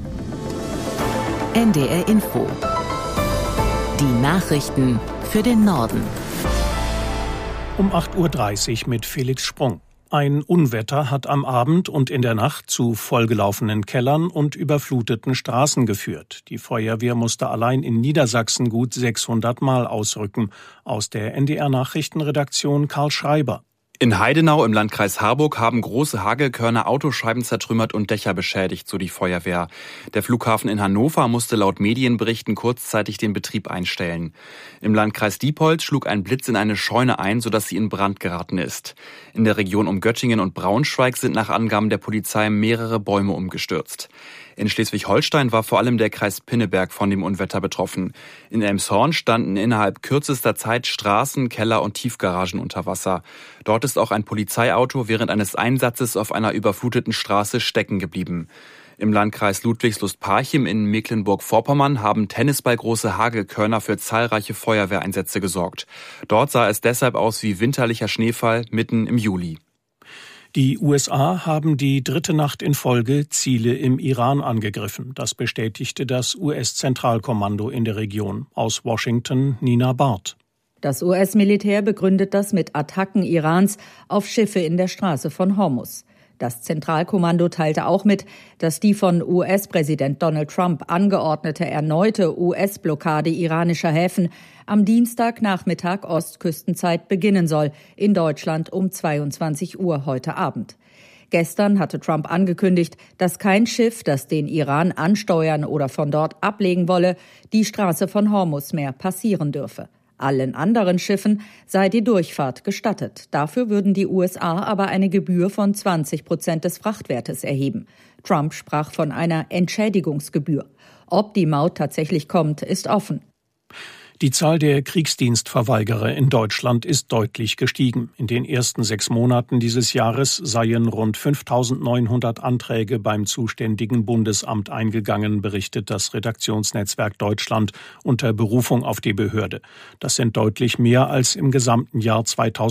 NDR Info. Die Nachrichten für den Norden. Um 8.30 Uhr mit Felix Sprung. Ein Unwetter hat am Abend und in der Nacht zu vollgelaufenen Kellern und überfluteten Straßen geführt. Die Feuerwehr musste allein in Niedersachsen gut 600 Mal ausrücken. Aus der NDR-Nachrichtenredaktion Karl Schreiber. In Heidenau im Landkreis Harburg haben große Hagelkörner Autoscheiben zertrümmert und Dächer beschädigt, so die Feuerwehr. Der Flughafen in Hannover musste laut Medienberichten kurzzeitig den Betrieb einstellen. Im Landkreis Diepholz schlug ein Blitz in eine Scheune ein, sodass sie in Brand geraten ist. In der Region um Göttingen und Braunschweig sind nach Angaben der Polizei mehrere Bäume umgestürzt. In Schleswig-Holstein war vor allem der Kreis Pinneberg von dem Unwetter betroffen. In Elmshorn standen innerhalb kürzester Zeit Straßen, Keller und Tiefgaragen unter Wasser. Dort ist auch ein Polizeiauto während eines Einsatzes auf einer überfluteten Straße stecken geblieben. Im Landkreis Ludwigslust-Parchim in Mecklenburg-Vorpommern haben tennisballgroße Hagelkörner für zahlreiche Feuerwehreinsätze gesorgt. Dort sah es deshalb aus wie winterlicher Schneefall mitten im Juli. Die USA haben die dritte Nacht in Folge Ziele im Iran angegriffen. Das bestätigte das US-Zentralkommando in der Region. Aus Washington Nina Barth. Das US-Militär begründet das mit Attacken Irans auf Schiffe in der Straße von Hormuz. Das Zentralkommando teilte auch mit, dass die von US-Präsident Donald Trump angeordnete erneute US-Blockade iranischer Häfen am Dienstagnachmittag Ostküstenzeit beginnen soll, in Deutschland um 22 Uhr heute Abend. Gestern hatte Trump angekündigt, dass kein Schiff, das den Iran ansteuern oder von dort ablegen wolle, die Straße von Hormuz mehr passieren dürfe. Allen anderen Schiffen sei die Durchfahrt gestattet. Dafür würden die USA aber eine Gebühr von 20% des Frachtwertes erheben. Trump sprach von einer Entschädigungsgebühr. Ob die Maut tatsächlich kommt, ist offen. Die Zahl der Kriegsdienstverweigerer in Deutschland ist deutlich gestiegen. In den ersten 6 Monaten dieses Jahres seien rund 5.900 Anträge beim zuständigen Bundesamt eingegangen, berichtet das Redaktionsnetzwerk Deutschland unter Berufung auf die Behörde. Das sind deutlich mehr als im gesamten Jahr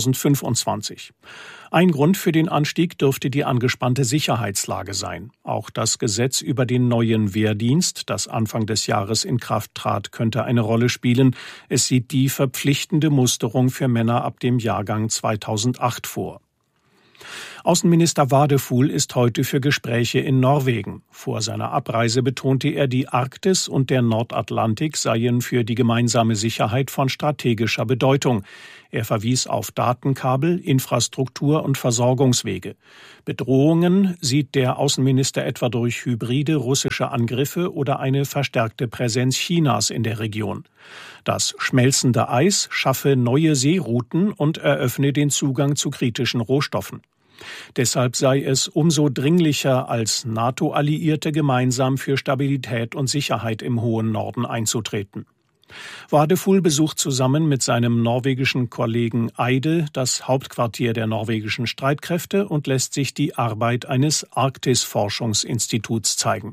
2025. Ein Grund für den Anstieg dürfte die angespannte Sicherheitslage sein. Auch das Gesetz über den neuen Wehrdienst, das Anfang des Jahres in Kraft trat, könnte eine Rolle spielen. Es sieht die verpflichtende Musterung für Männer ab dem Jahrgang 2008 vor. Außenminister Wadefuhl ist heute für Gespräche in Norwegen. Vor seiner Abreise betonte er, die Arktis und der Nordatlantik seien für die gemeinsame Sicherheit von strategischer Bedeutung. Er verwies auf Datenkabel, Infrastruktur und Versorgungswege. Bedrohungen sieht der Außenminister etwa durch hybride russische Angriffe oder eine verstärkte Präsenz Chinas in der Region. Das schmelzende Eis schaffe neue Seerouten und eröffne den Zugang zu kritischen Rohstoffen. Deshalb sei es umso dringlicher, als NATO-Alliierte gemeinsam für Stabilität und Sicherheit im hohen Norden einzutreten. Wadefuhl besucht zusammen mit seinem norwegischen Kollegen Eide das Hauptquartier der norwegischen Streitkräfte und lässt sich die Arbeit eines Arktis-Forschungsinstituts zeigen.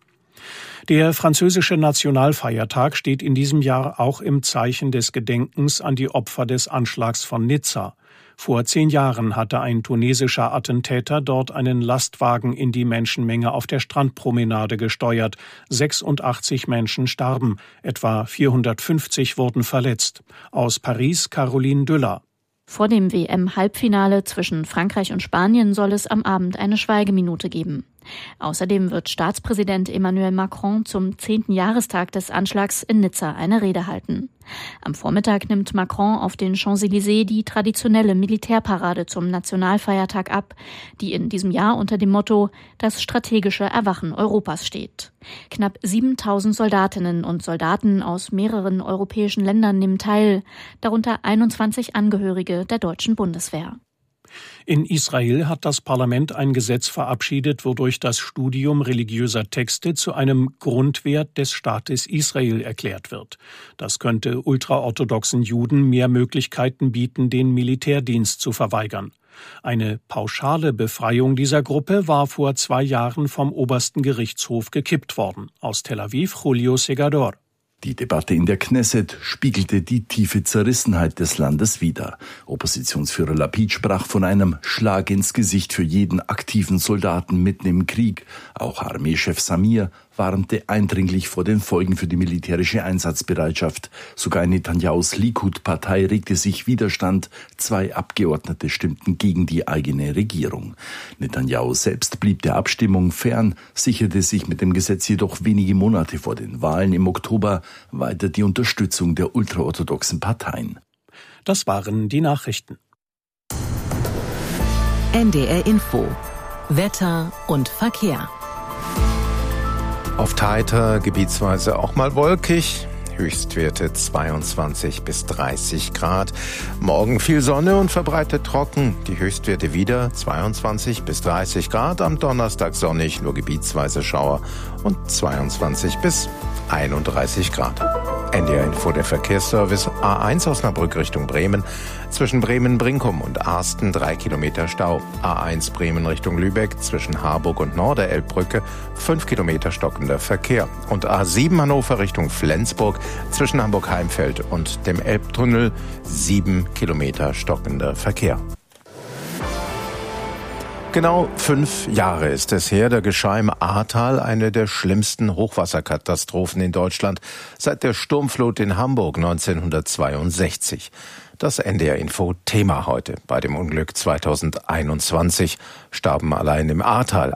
Der französische Nationalfeiertag steht in diesem Jahr auch im Zeichen des Gedenkens an die Opfer des Anschlags von Nizza. Vor 10 Jahren hatte ein tunesischer Attentäter dort einen Lastwagen in die Menschenmenge auf der Strandpromenade gesteuert. 86 Menschen starben, etwa 450 wurden verletzt. Aus Paris Caroline Düller. Vor dem WM-Halbfinale zwischen Frankreich und Spanien soll es am Abend eine Schweigeminute geben. Außerdem wird Staatspräsident Emmanuel Macron zum 10. Jahrestag des Anschlags in Nizza eine Rede halten. Am Vormittag nimmt Macron auf den Champs-Élysées die traditionelle Militärparade zum Nationalfeiertag ab, die in diesem Jahr unter dem Motto »Das strategische Erwachen Europas« steht. Knapp 7.000 Soldatinnen und Soldaten aus mehreren europäischen Ländern nehmen teil, darunter 21 Angehörige der deutschen Bundeswehr. In Israel hat das Parlament ein Gesetz verabschiedet, wodurch das Studium religiöser Texte zu einem Grundwert des Staates Israel erklärt wird. Das könnte ultraorthodoxen Juden mehr Möglichkeiten bieten, den Militärdienst zu verweigern. Eine pauschale Befreiung dieser Gruppe war vor 2 Jahren vom obersten Gerichtshof gekippt worden. Aus Tel Aviv, Julio Segador. Die Debatte in der Knesset spiegelte die tiefe Zerrissenheit des Landes wider. Oppositionsführer Lapid sprach von einem Schlag ins Gesicht für jeden aktiven Soldaten mitten im Krieg. Auch Armeechef Samir warnte eindringlich vor den Folgen für die militärische Einsatzbereitschaft. Sogar in Netanyahus Likud-Partei regte sich Widerstand. 2 Abgeordnete stimmten gegen die eigene Regierung. Netanyahu selbst blieb der Abstimmung fern, sicherte sich mit dem Gesetz jedoch wenige Monate vor den Wahlen im Oktober weiter die Unterstützung der ultraorthodoxen Parteien. Das waren die Nachrichten. NDR Info. Wetter und Verkehr. Auf Taita gebietsweise auch mal wolkig. Höchstwerte 22 bis 30 Grad. Morgen viel Sonne und verbreitet trocken. Die Höchstwerte wieder 22 bis 30 Grad. Am Donnerstag sonnig, nur gebietsweise Schauer und 22 bis 31 Grad. NDR Info, der Verkehrsservice. A1 Osnabrück Richtung Bremen. Zwischen Bremen-Brinkum und Arsten 3 Kilometer Stau. A1 Bremen Richtung Lübeck zwischen Harburg und Norderelbbrücke 5 Kilometer stockender Verkehr. Und A7 Hannover Richtung Flensburg zwischen Hamburg-Heimfeld und dem Elbtunnel 7 Kilometer stockender Verkehr. Genau 5 Jahre ist es her, da geschah im Ahrtal eine der schlimmsten Hochwasserkatastrophen in Deutschland seit der Sturmflut in Hamburg 1962. Das NDR Info Thema heute. Bei dem Unglück 2021 starben allein im Ahrtal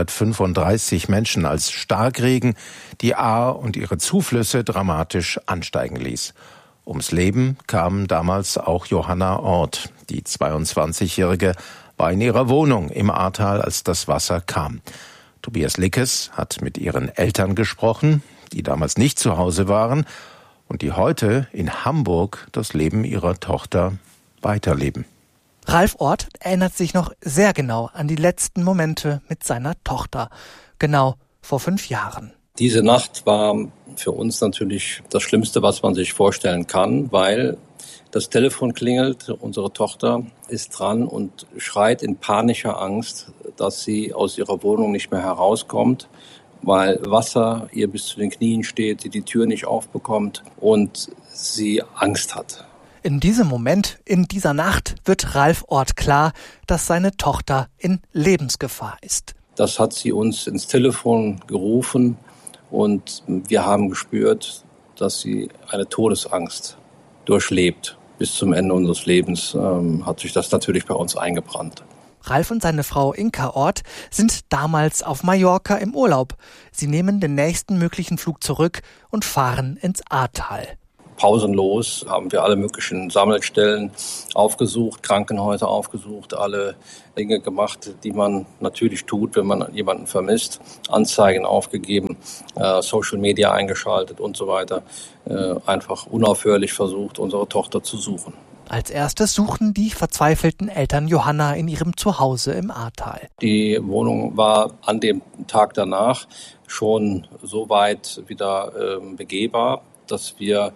135 Menschen, als Starkregen die Ahr und ihre Zuflüsse dramatisch ansteigen ließ. Ums Leben kam damals auch Johanna Ort. Die 22-Jährige war in ihrer Wohnung im Ahrtal, als das Wasser kam. Tobias Lickes hat mit ihren Eltern gesprochen, die damals nicht zu Hause waren und die heute in Hamburg das Leben ihrer Tochter weiterleben. Ralf Ort erinnert sich noch sehr genau an die letzten Momente mit seiner Tochter. Genau vor 5 Jahren. Diese Nacht war für uns natürlich das Schlimmste, was man sich vorstellen kann, weil das Telefon klingelt, unsere Tochter ist dran und schreit in panischer Angst, dass sie aus ihrer Wohnung nicht mehr herauskommt, weil Wasser ihr bis zu den Knien steht, sie die Tür nicht aufbekommt und sie Angst hat. In diesem Moment, in dieser Nacht, wird Ralf Ort klar, dass seine Tochter in Lebensgefahr ist. Das hat sie uns ins Telefon gerufen und wir haben gespürt, dass sie eine Todesangst durchlebt. Bis zum Ende unseres Lebens hat sich das natürlich bei uns eingebrannt. Ralf und seine Frau Inka Ort sind damals auf Mallorca im Urlaub. Sie nehmen den nächsten möglichen Flug zurück und fahren ins Ahrtal. Pausenlos haben wir alle möglichen Sammelstellen aufgesucht, Krankenhäuser aufgesucht, alle Dinge gemacht, die man natürlich tut, wenn man jemanden vermisst, Anzeigen aufgegeben, Social Media eingeschaltet und so weiter, einfach unaufhörlich versucht, unsere Tochter zu suchen. Als erstes suchten die verzweifelten Eltern Johanna in ihrem Zuhause im Ahrtal. Die Wohnung war an dem Tag danach schon so weit wieder begehbar, dass wir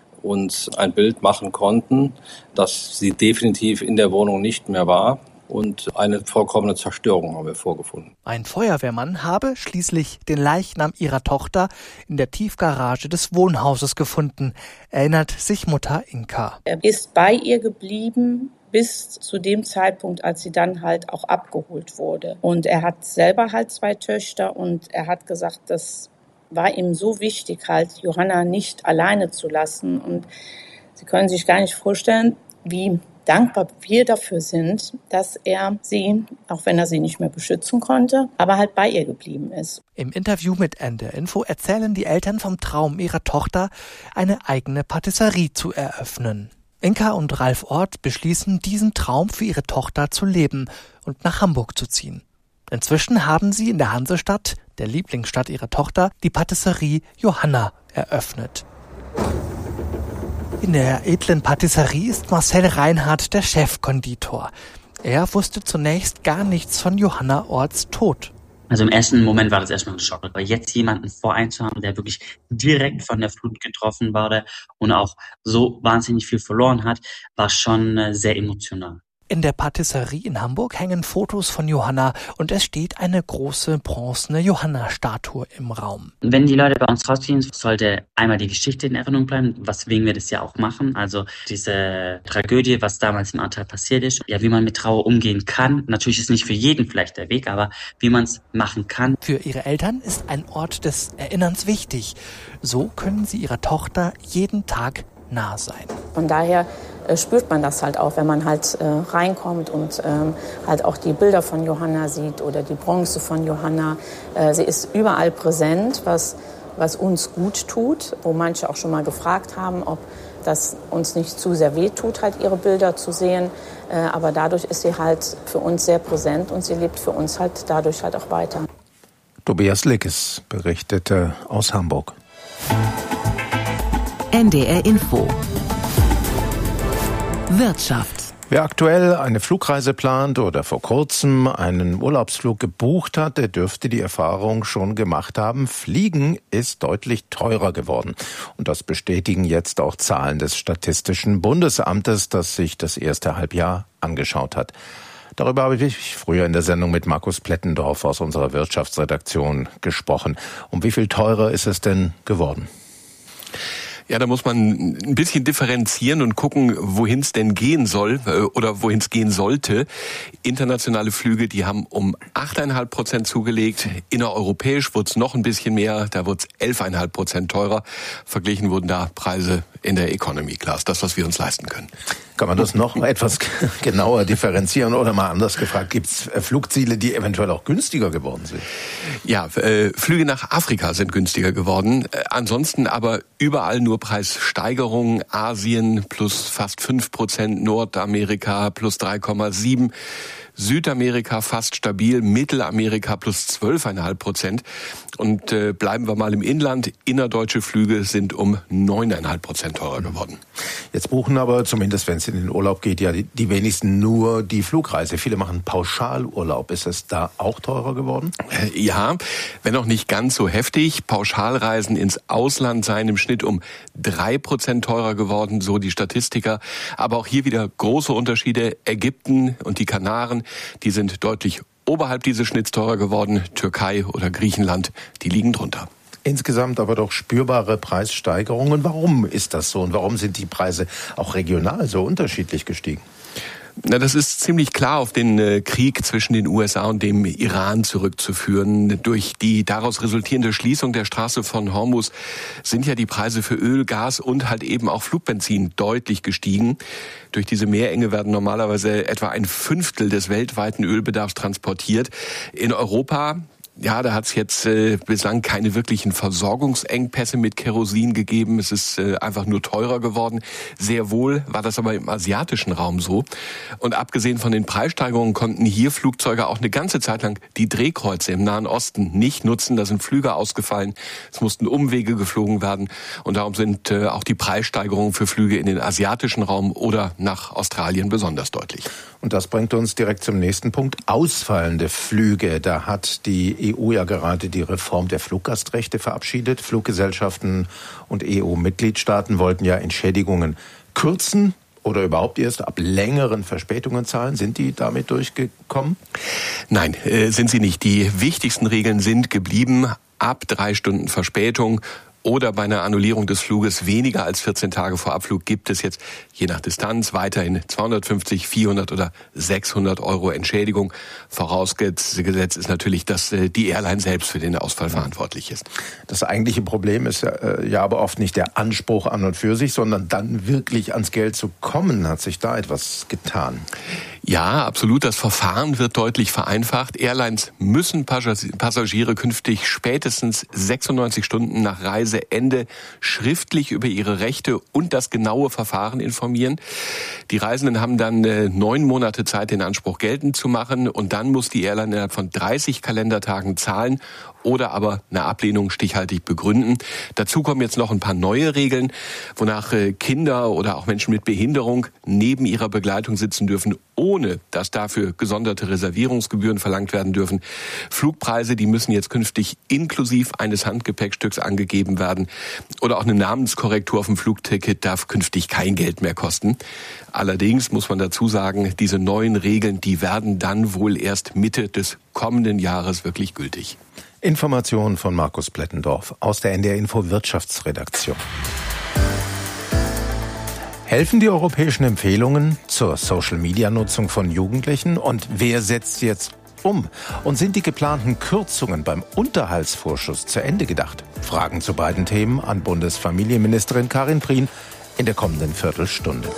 uns ein Bild machen konnten, dass sie definitiv in der Wohnung nicht mehr war. Und eine vollkommene Zerstörung haben wir vorgefunden. Ein Feuerwehrmann habe schließlich den Leichnam ihrer Tochter in der Tiefgarage des Wohnhauses gefunden, erinnert sich Mutter Inka. Er ist bei ihr geblieben bis zu dem Zeitpunkt, als sie dann halt auch abgeholt wurde. Und er hat selber halt 2 Töchter und er hat gesagt, das war ihm so wichtig, halt Johanna nicht alleine zu lassen. Und Sie können sich gar nicht vorstellen, wie dankbar wir dafür sind, dass er sie, auch wenn er sie nicht mehr beschützen konnte, aber halt bei ihr geblieben ist. Im Interview mit NDR Info erzählen die Eltern vom Traum ihrer Tochter, eine eigene Patisserie zu eröffnen. Inka und Ralf Orth beschließen, diesen Traum für ihre Tochter zu leben und nach Hamburg zu ziehen. Inzwischen haben sie in der Hansestadt, der Lieblingsstadt ihrer Tochter, die Patisserie Johanna eröffnet. In der edlen Patisserie ist Marcel Reinhardt der Chefkonditor. Er wusste zunächst gar nichts von Johanna Orths Tod. Also im ersten Moment war das erstmal ein Schock, aber jetzt jemanden vor einem zu haben, der wirklich direkt von der Flut getroffen wurde und auch so wahnsinnig viel verloren hat, war schon sehr emotional. In der Patisserie in Hamburg hängen Fotos von Johanna und es steht eine große bronzene Johanna-Statue im Raum. Wenn die Leute bei uns rausgehen, sollte einmal die Geschichte in Erinnerung bleiben, weswegen wir das ja auch machen. Also diese Tragödie, was damals im Ahrtal passiert ist, ja, wie man mit Trauer umgehen kann. Natürlich ist nicht für jeden vielleicht der Weg, aber wie man es machen kann. Für ihre Eltern ist ein Ort des Erinnerns wichtig. So können sie ihrer Tochter jeden Tag nah sein. Von daher spürt man das halt auch, wenn man halt reinkommt und halt auch die Bilder von Johanna sieht oder die Bronze von Johanna. Sie ist überall präsent, was uns gut tut, wo manche auch schon mal gefragt haben, ob das uns nicht zu sehr wehtut, halt ihre Bilder zu sehen. Aber dadurch ist sie halt für uns sehr präsent und sie lebt für uns halt dadurch halt auch weiter. Tobias Lickes berichtete aus Hamburg. NDR Info. Wirtschaft. Wer aktuell eine Flugreise plant oder vor kurzem einen Urlaubsflug gebucht hat, der dürfte die Erfahrung schon gemacht haben. Fliegen ist deutlich teurer geworden. Und das bestätigen jetzt auch Zahlen des Statistischen Bundesamtes, das sich das erste Halbjahr angeschaut hat. Darüber habe ich früher in der Sendung mit Markus Plettendorf aus unserer Wirtschaftsredaktion gesprochen. Um wie viel teurer ist es denn geworden? Ja, da muss man ein bisschen differenzieren und gucken, wohin es denn gehen soll oder wohin es gehen sollte. Internationale Flüge, die haben um 8,5% zugelegt. Innereuropäisch wurde es noch ein bisschen mehr, da wurde es 11,5% teurer. Verglichen wurden da Preise in der Economy Class, das, was wir uns leisten können. Kann man das noch etwas genauer differenzieren oder mal anders gefragt, gibt es Flugziele, die eventuell auch günstiger geworden sind? Ja, Flüge nach Afrika sind günstiger geworden. Ansonsten aber überall nur Preissteigerungen. Asien plus fast 5%, Nordamerika plus 3,7%. Südamerika fast stabil, Mittelamerika plus 12,5%. Und bleiben wir mal im Inland, innerdeutsche Flüge sind um 9,5% teurer geworden. Jetzt buchen aber, zumindest wenn es in den Urlaub geht, ja die wenigsten nur die Flugreise. Viele machen Pauschalurlaub. Ist es da auch teurer geworden? Ja, wenn auch nicht ganz so heftig. Pauschalreisen ins Ausland seien im Schnitt um 3% teurer geworden, so die Statistiker. Aber auch hier wieder große Unterschiede. Ägypten und die Kanaren, die sind deutlich oberhalb dieses Schnitts teurer geworden. Türkei oder Griechenland, die liegen drunter. Insgesamt aber doch spürbare Preissteigerungen. Warum ist das so und warum sind die Preise auch regional so unterschiedlich gestiegen? Na, das ist ziemlich klar auf den Krieg zwischen den USA und dem Iran zurückzuführen. Durch die daraus resultierende Schließung der Straße von Hormuz sind ja die Preise für Öl, Gas und halt eben auch Flugbenzin deutlich gestiegen. Durch diese Meerenge werden normalerweise etwa 1/5 des weltweiten Ölbedarfs transportiert. In Europa, ja, da hat es jetzt bislang keine wirklichen Versorgungsengpässe mit Kerosin gegeben. Es ist einfach nur teurer geworden. Sehr wohl war das aber im asiatischen Raum so. Und abgesehen von den Preissteigerungen konnten hier Flugzeuge auch eine ganze Zeit lang die Drehkreuze im Nahen Osten nicht nutzen. Da sind Flüge ausgefallen. Es mussten Umwege geflogen werden. Und darum sind auch die Preissteigerungen für Flüge in den asiatischen Raum oder nach Australien besonders deutlich. Und das bringt uns direkt zum nächsten Punkt. Ausfallende Flüge. Da hat die EU ja gerade die Reform der Fluggastrechte verabschiedet. Fluggesellschaften und EU-Mitgliedstaaten wollten ja Entschädigungen kürzen oder überhaupt erst ab längeren Verspätungen zahlen. Sind die damit durchgekommen? Nein, sind sie nicht. Die wichtigsten Regeln sind geblieben. Ab 3 Stunden Verspätung oder bei einer Annullierung des Fluges weniger als 14 Tage vor Abflug gibt es jetzt je nach Distanz weiterhin 250, 400 oder 600 Euro Entschädigung. Vorausgesetzt ist natürlich, dass die Airline selbst für den Ausfall verantwortlich ist. Das eigentliche Problem ist ja aber oft nicht der Anspruch an und für sich, sondern dann wirklich ans Geld zu kommen. Hat sich da etwas getan? Ja, absolut. Das Verfahren wird deutlich vereinfacht. Airlines müssen Passagiere künftig spätestens 96 Stunden nach Reiseende schriftlich über ihre Rechte und das genaue Verfahren informieren. Die Reisenden haben dann 9 Monate Zeit, den Anspruch geltend zu machen, und dann muss die Airline innerhalb von 30 Kalendertagen zahlen oder aber eine Ablehnung stichhaltig begründen. Dazu kommen jetzt noch ein paar neue Regeln, wonach Kinder oder auch Menschen mit Behinderung neben ihrer Begleitung sitzen dürfen, ohne dass dafür gesonderte Reservierungsgebühren verlangt werden dürfen. Flugpreise, die müssen jetzt künftig inklusiv eines Handgepäckstücks angegeben werden. Oder auch eine Namenskorrektur auf dem Flugticket darf künftig kein Geld mehr kosten. Allerdings muss man dazu sagen, diese neuen Regeln, die werden dann wohl erst Mitte des kommenden Jahres wirklich gültig. Informationen von Markus Plettendorf aus der NDR Info Wirtschaftsredaktion. Helfen die europäischen Empfehlungen zur Social-Media-Nutzung von Jugendlichen? Und wer setzt jetzt um? Und sind die geplanten Kürzungen beim Unterhaltsvorschuss zu Ende gedacht? Fragen zu beiden Themen an Bundesfamilienministerin Karin Prien in der kommenden Viertelstunde.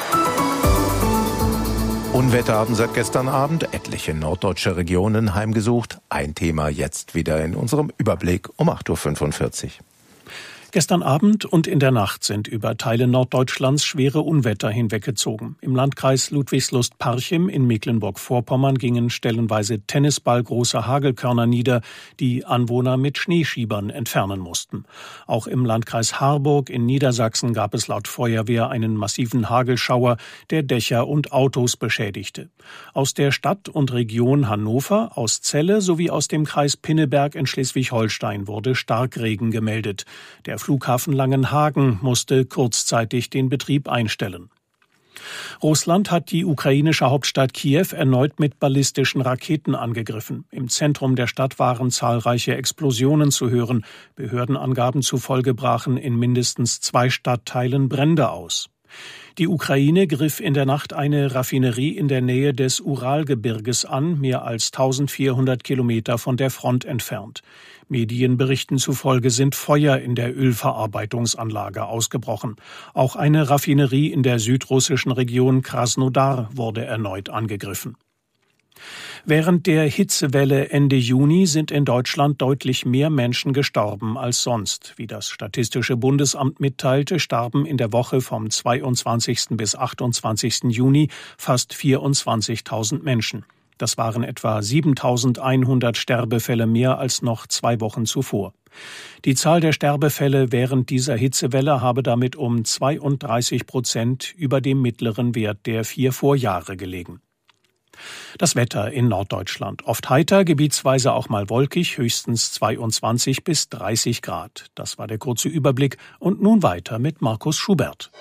Unwetter haben seit gestern Abend etliche norddeutsche Regionen heimgesucht. Ein Thema jetzt wieder in unserem Überblick um 8.45 Uhr. Gestern Abend und in der Nacht sind über Teile Norddeutschlands schwere Unwetter hinweggezogen. Im Landkreis Ludwigslust-Parchim in Mecklenburg-Vorpommern gingen stellenweise tennisballgroße Hagelkörner nieder, die Anwohner mit Schneeschiebern entfernen mussten. Auch im Landkreis Harburg in Niedersachsen gab es laut Feuerwehr einen massiven Hagelschauer, der Dächer und Autos beschädigte. Aus der Stadt und Region Hannover, aus Celle sowie aus dem Kreis Pinneberg in Schleswig-Holstein wurde Starkregen gemeldet. Der Flughafen Langenhagen musste kurzzeitig den Betrieb einstellen. Russland hat die ukrainische Hauptstadt Kiew erneut mit ballistischen Raketen angegriffen. Im Zentrum der Stadt waren zahlreiche Explosionen zu hören. Behördenangaben zufolge brachen in mindestens 2 Stadtteilen Brände aus. Die Ukraine griff in der Nacht eine Raffinerie in der Nähe des Uralgebirges an, mehr als 1400 Kilometer von der Front entfernt. Medienberichten zufolge sind Feuer in der Ölverarbeitungsanlage ausgebrochen. Auch eine Raffinerie in der südrussischen Region Krasnodar wurde erneut angegriffen. Während der Hitzewelle Ende Juni sind in Deutschland deutlich mehr Menschen gestorben als sonst. Wie das Statistische Bundesamt mitteilte, starben in der Woche vom 22. bis 28. Juni fast 24.000 Menschen. Das waren etwa 7.100 Sterbefälle mehr als noch 2 Wochen zuvor. Die Zahl der Sterbefälle während dieser Hitzewelle habe damit um 32% über dem mittleren Wert der 4 Vorjahre gelegen. Das Wetter in Norddeutschland. Oft heiter, gebietsweise auch mal wolkig, höchstens 22 bis 30 Grad. Das war der kurze Überblick. Und nun weiter mit Markus Schubert.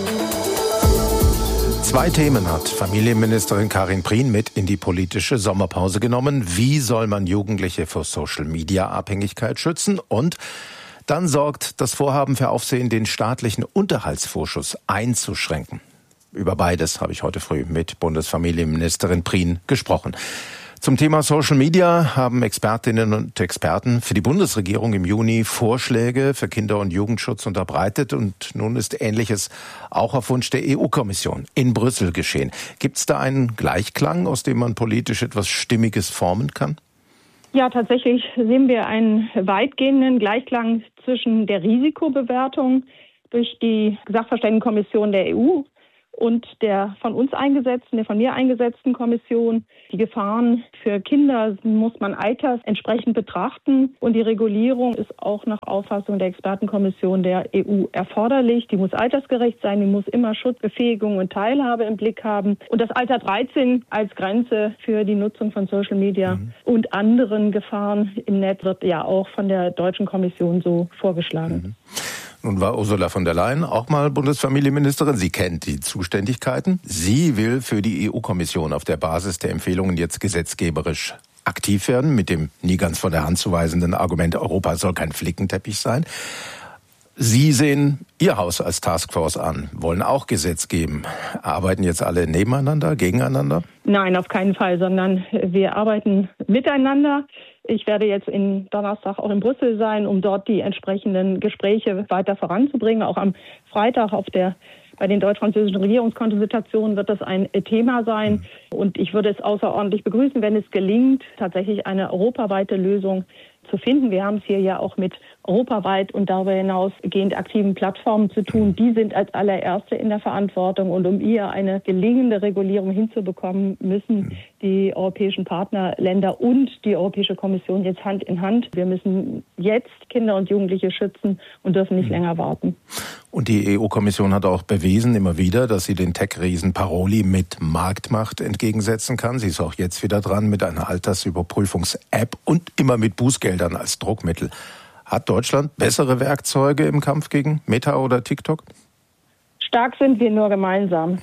2 Themen hat Familienministerin Karin Prien mit in die politische Sommerpause genommen. Wie soll man Jugendliche vor Social-Media-Abhängigkeit schützen? Und dann sorgt das Vorhaben für Aufsehen, den staatlichen Unterhaltsvorschuss einzuschränken. Über beides habe ich heute früh mit Bundesfamilienministerin Prien gesprochen. Zum Thema Social Media haben Expertinnen und Experten für die Bundesregierung im Juni Vorschläge für Kinder- und Jugendschutz unterbreitet. Und nun ist Ähnliches auch auf Wunsch der EU-Kommission in Brüssel geschehen. Gibt es da einen Gleichklang, aus dem man politisch etwas Stimmiges formen kann? Ja, tatsächlich sehen wir einen weitgehenden Gleichklang zwischen der Risikobewertung durch die Sachverständigenkommission der EU und der von mir eingesetzten Kommission. Die Gefahren für Kinder muss man altersentsprechend betrachten. Und die Regulierung ist auch nach Auffassung der Expertenkommission der EU erforderlich. Die muss altersgerecht sein, die muss immer Schutz, Befähigung und Teilhabe im Blick haben. Und das Alter 13 als Grenze für die Nutzung von Social Media und anderen Gefahren im Netz wird ja auch von der deutschen Kommission so vorgeschlagen. Nun war Ursula von der Leyen auch mal Bundesfamilienministerin. Sie kennt die Zuständigkeiten. Sie will für die EU-Kommission auf der Basis der Empfehlungen jetzt gesetzgeberisch aktiv werden, mit dem nie ganz von der Hand zu weisenden Argument, Europa soll kein Flickenteppich sein. Sie sehen Ihr Haus als Taskforce an, wollen auch Gesetz geben. Arbeiten jetzt alle nebeneinander, gegeneinander? Nein, auf keinen Fall, sondern wir arbeiten miteinander. Ich werde jetzt Donnerstag auch in Brüssel sein, um dort die entsprechenden Gespräche weiter voranzubringen. Auch am Freitag bei den deutsch-französischen Regierungskonsultationen wird das ein Thema sein. Und ich würde es außerordentlich begrüßen, wenn es gelingt, tatsächlich eine europaweite Lösung zu finden. Wir haben es hier ja auch mit europaweit und darüber hinausgehend aktiven Plattformen zu tun. Die sind als allererste in der Verantwortung. Und um hier eine gelingende Regulierung hinzubekommen, müssen die europäischen Partnerländer und die Europäische Kommission jetzt Hand in Hand. Wir müssen jetzt Kinder und Jugendliche schützen und dürfen nicht länger warten. Und die EU-Kommission hat auch bewiesen, immer wieder, dass sie den Tech-Riesen Paroli mit Marktmacht entgegensetzen kann. Sie ist auch jetzt wieder dran mit einer Altersüberprüfungs-App und immer mit Bußgeldern als Druckmittel. Hat Deutschland bessere Werkzeuge im Kampf gegen Meta oder TikTok? Stark sind wir nur gemeinsam,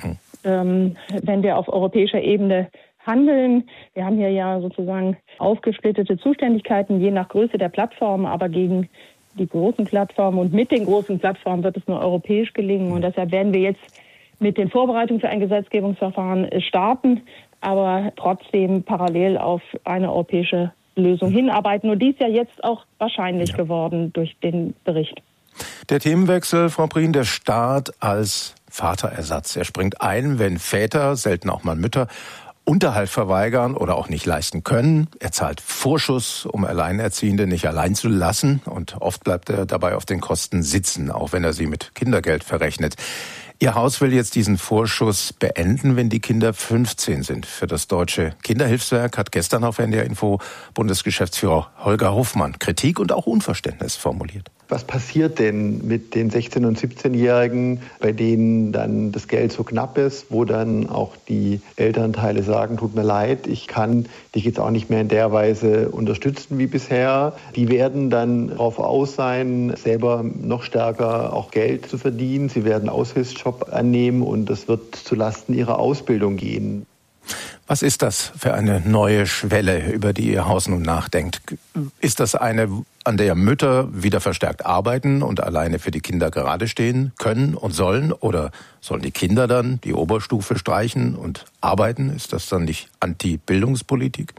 wenn wir auf europäischer Ebene handeln. Wir haben hier ja sozusagen aufgesplittete Zuständigkeiten, je nach Größe der Plattformen, aber gegen die großen Plattformen und mit den großen Plattformen wird es nur europäisch gelingen. Und deshalb werden wir jetzt mit den Vorbereitungen für ein Gesetzgebungsverfahren starten, aber trotzdem parallel auf eine europäische Lösung hinarbeiten. Und die ist ja jetzt auch wahrscheinlich geworden durch den Bericht. Der Themenwechsel, Frau Prien, der Staat als Vaterersatz. Er springt ein, wenn Väter, selten auch mal Mütter, Unterhalt verweigern oder auch nicht leisten können. Er zahlt Vorschuss, um Alleinerziehende nicht allein zu lassen. Und oft bleibt er dabei auf den Kosten sitzen, auch wenn er sie mit Kindergeld verrechnet. Ihr Haus will jetzt diesen Vorschuss beenden, wenn die Kinder 15 sind. Für das Deutsche Kinderhilfswerk hat gestern auf NDR Info Bundesgeschäftsführer Holger Hofmann Kritik und auch Unverständnis formuliert. Was passiert denn mit den 16- und 17-Jährigen, bei denen dann das Geld so knapp ist, wo dann auch die Elternteile sagen, tut mir leid, ich kann dich jetzt auch nicht mehr in der Weise unterstützen wie bisher. Die werden dann darauf aus sein, selber noch stärker auch Geld zu verdienen. Sie werden einen Aushilfsjob annehmen und das wird zulasten ihrer Ausbildung gehen. Was ist das für eine neue Schwelle, über die Ihr Haus nun nachdenkt? Ist das eine, an der Mütter wieder verstärkt arbeiten und alleine für die Kinder gerade stehen können und sollen? Oder sollen die Kinder dann die Oberstufe streichen und arbeiten? Ist das dann nicht Anti-Bildungspolitik?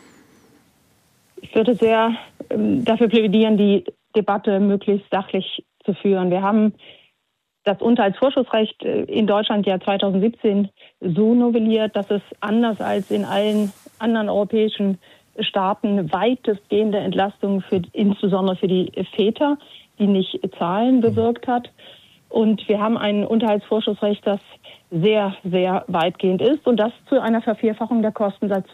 Ich würde sehr dafür plädieren, die Debatte möglichst sachlich zu führen. Wir haben das Unterhaltsvorschussrecht in Deutschland ja 2017 so novelliert, dass es anders als in allen anderen europäischen Staaten weitestgehende Entlastungen insbesondere für die Väter, die nicht zahlen, bewirkt hat. Und wir haben ein Unterhaltsvorschussrecht, das sehr, sehr weitgehend ist und das zu einer Vervierfachung der Kosten seit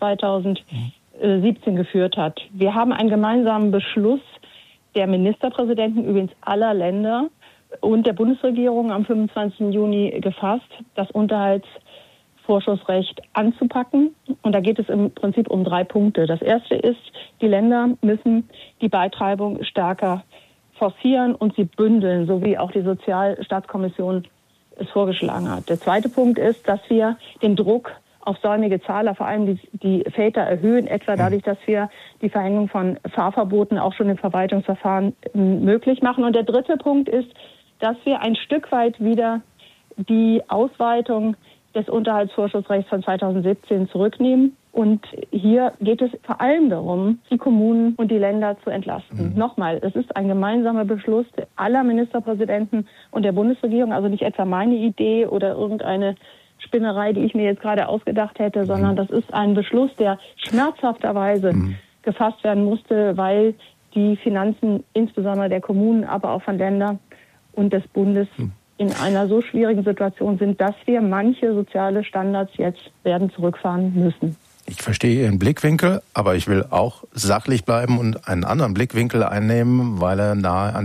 2017 geführt hat. Wir haben einen gemeinsamen Beschluss der Ministerpräsidenten übrigens aller Länder und der Bundesregierung am 25. Juni gefasst, das Unterhaltsvorschussrecht anzupacken. Und da geht es im Prinzip um 3 Punkte. Das erste ist, die Länder müssen die Beitreibung stärker forcieren und sie bündeln, so wie auch die Sozialstaatskommission es vorgeschlagen hat. Der zweite Punkt ist, dass wir den Druck auf säumige Zahler, vor allem die Väter, erhöhen, etwa dadurch, dass wir die Verhängung von Fahrverboten auch schon im Verwaltungsverfahren möglich machen. Und der dritte Punkt ist, dass wir ein Stück weit wieder die Ausweitung des Unterhaltsvorschussrechts von 2017 zurücknehmen. Und hier geht es vor allem darum, die Kommunen und die Länder zu entlasten. Nochmal, es ist ein gemeinsamer Beschluss aller Ministerpräsidenten und der Bundesregierung, also nicht etwa meine Idee oder irgendeine Spinnerei, die ich mir jetzt gerade ausgedacht hätte, sondern das ist ein Beschluss, der schmerzhafterweise gefasst werden musste, weil die Finanzen insbesondere der Kommunen, aber auch von Ländern und des Bundes in einer so schwierigen Situation sind, dass wir manche soziale Standards jetzt werden zurückfahren müssen. Ich verstehe Ihren Blickwinkel, aber ich will auch sachlich bleiben und einen anderen Blickwinkel einnehmen, weil er nahe an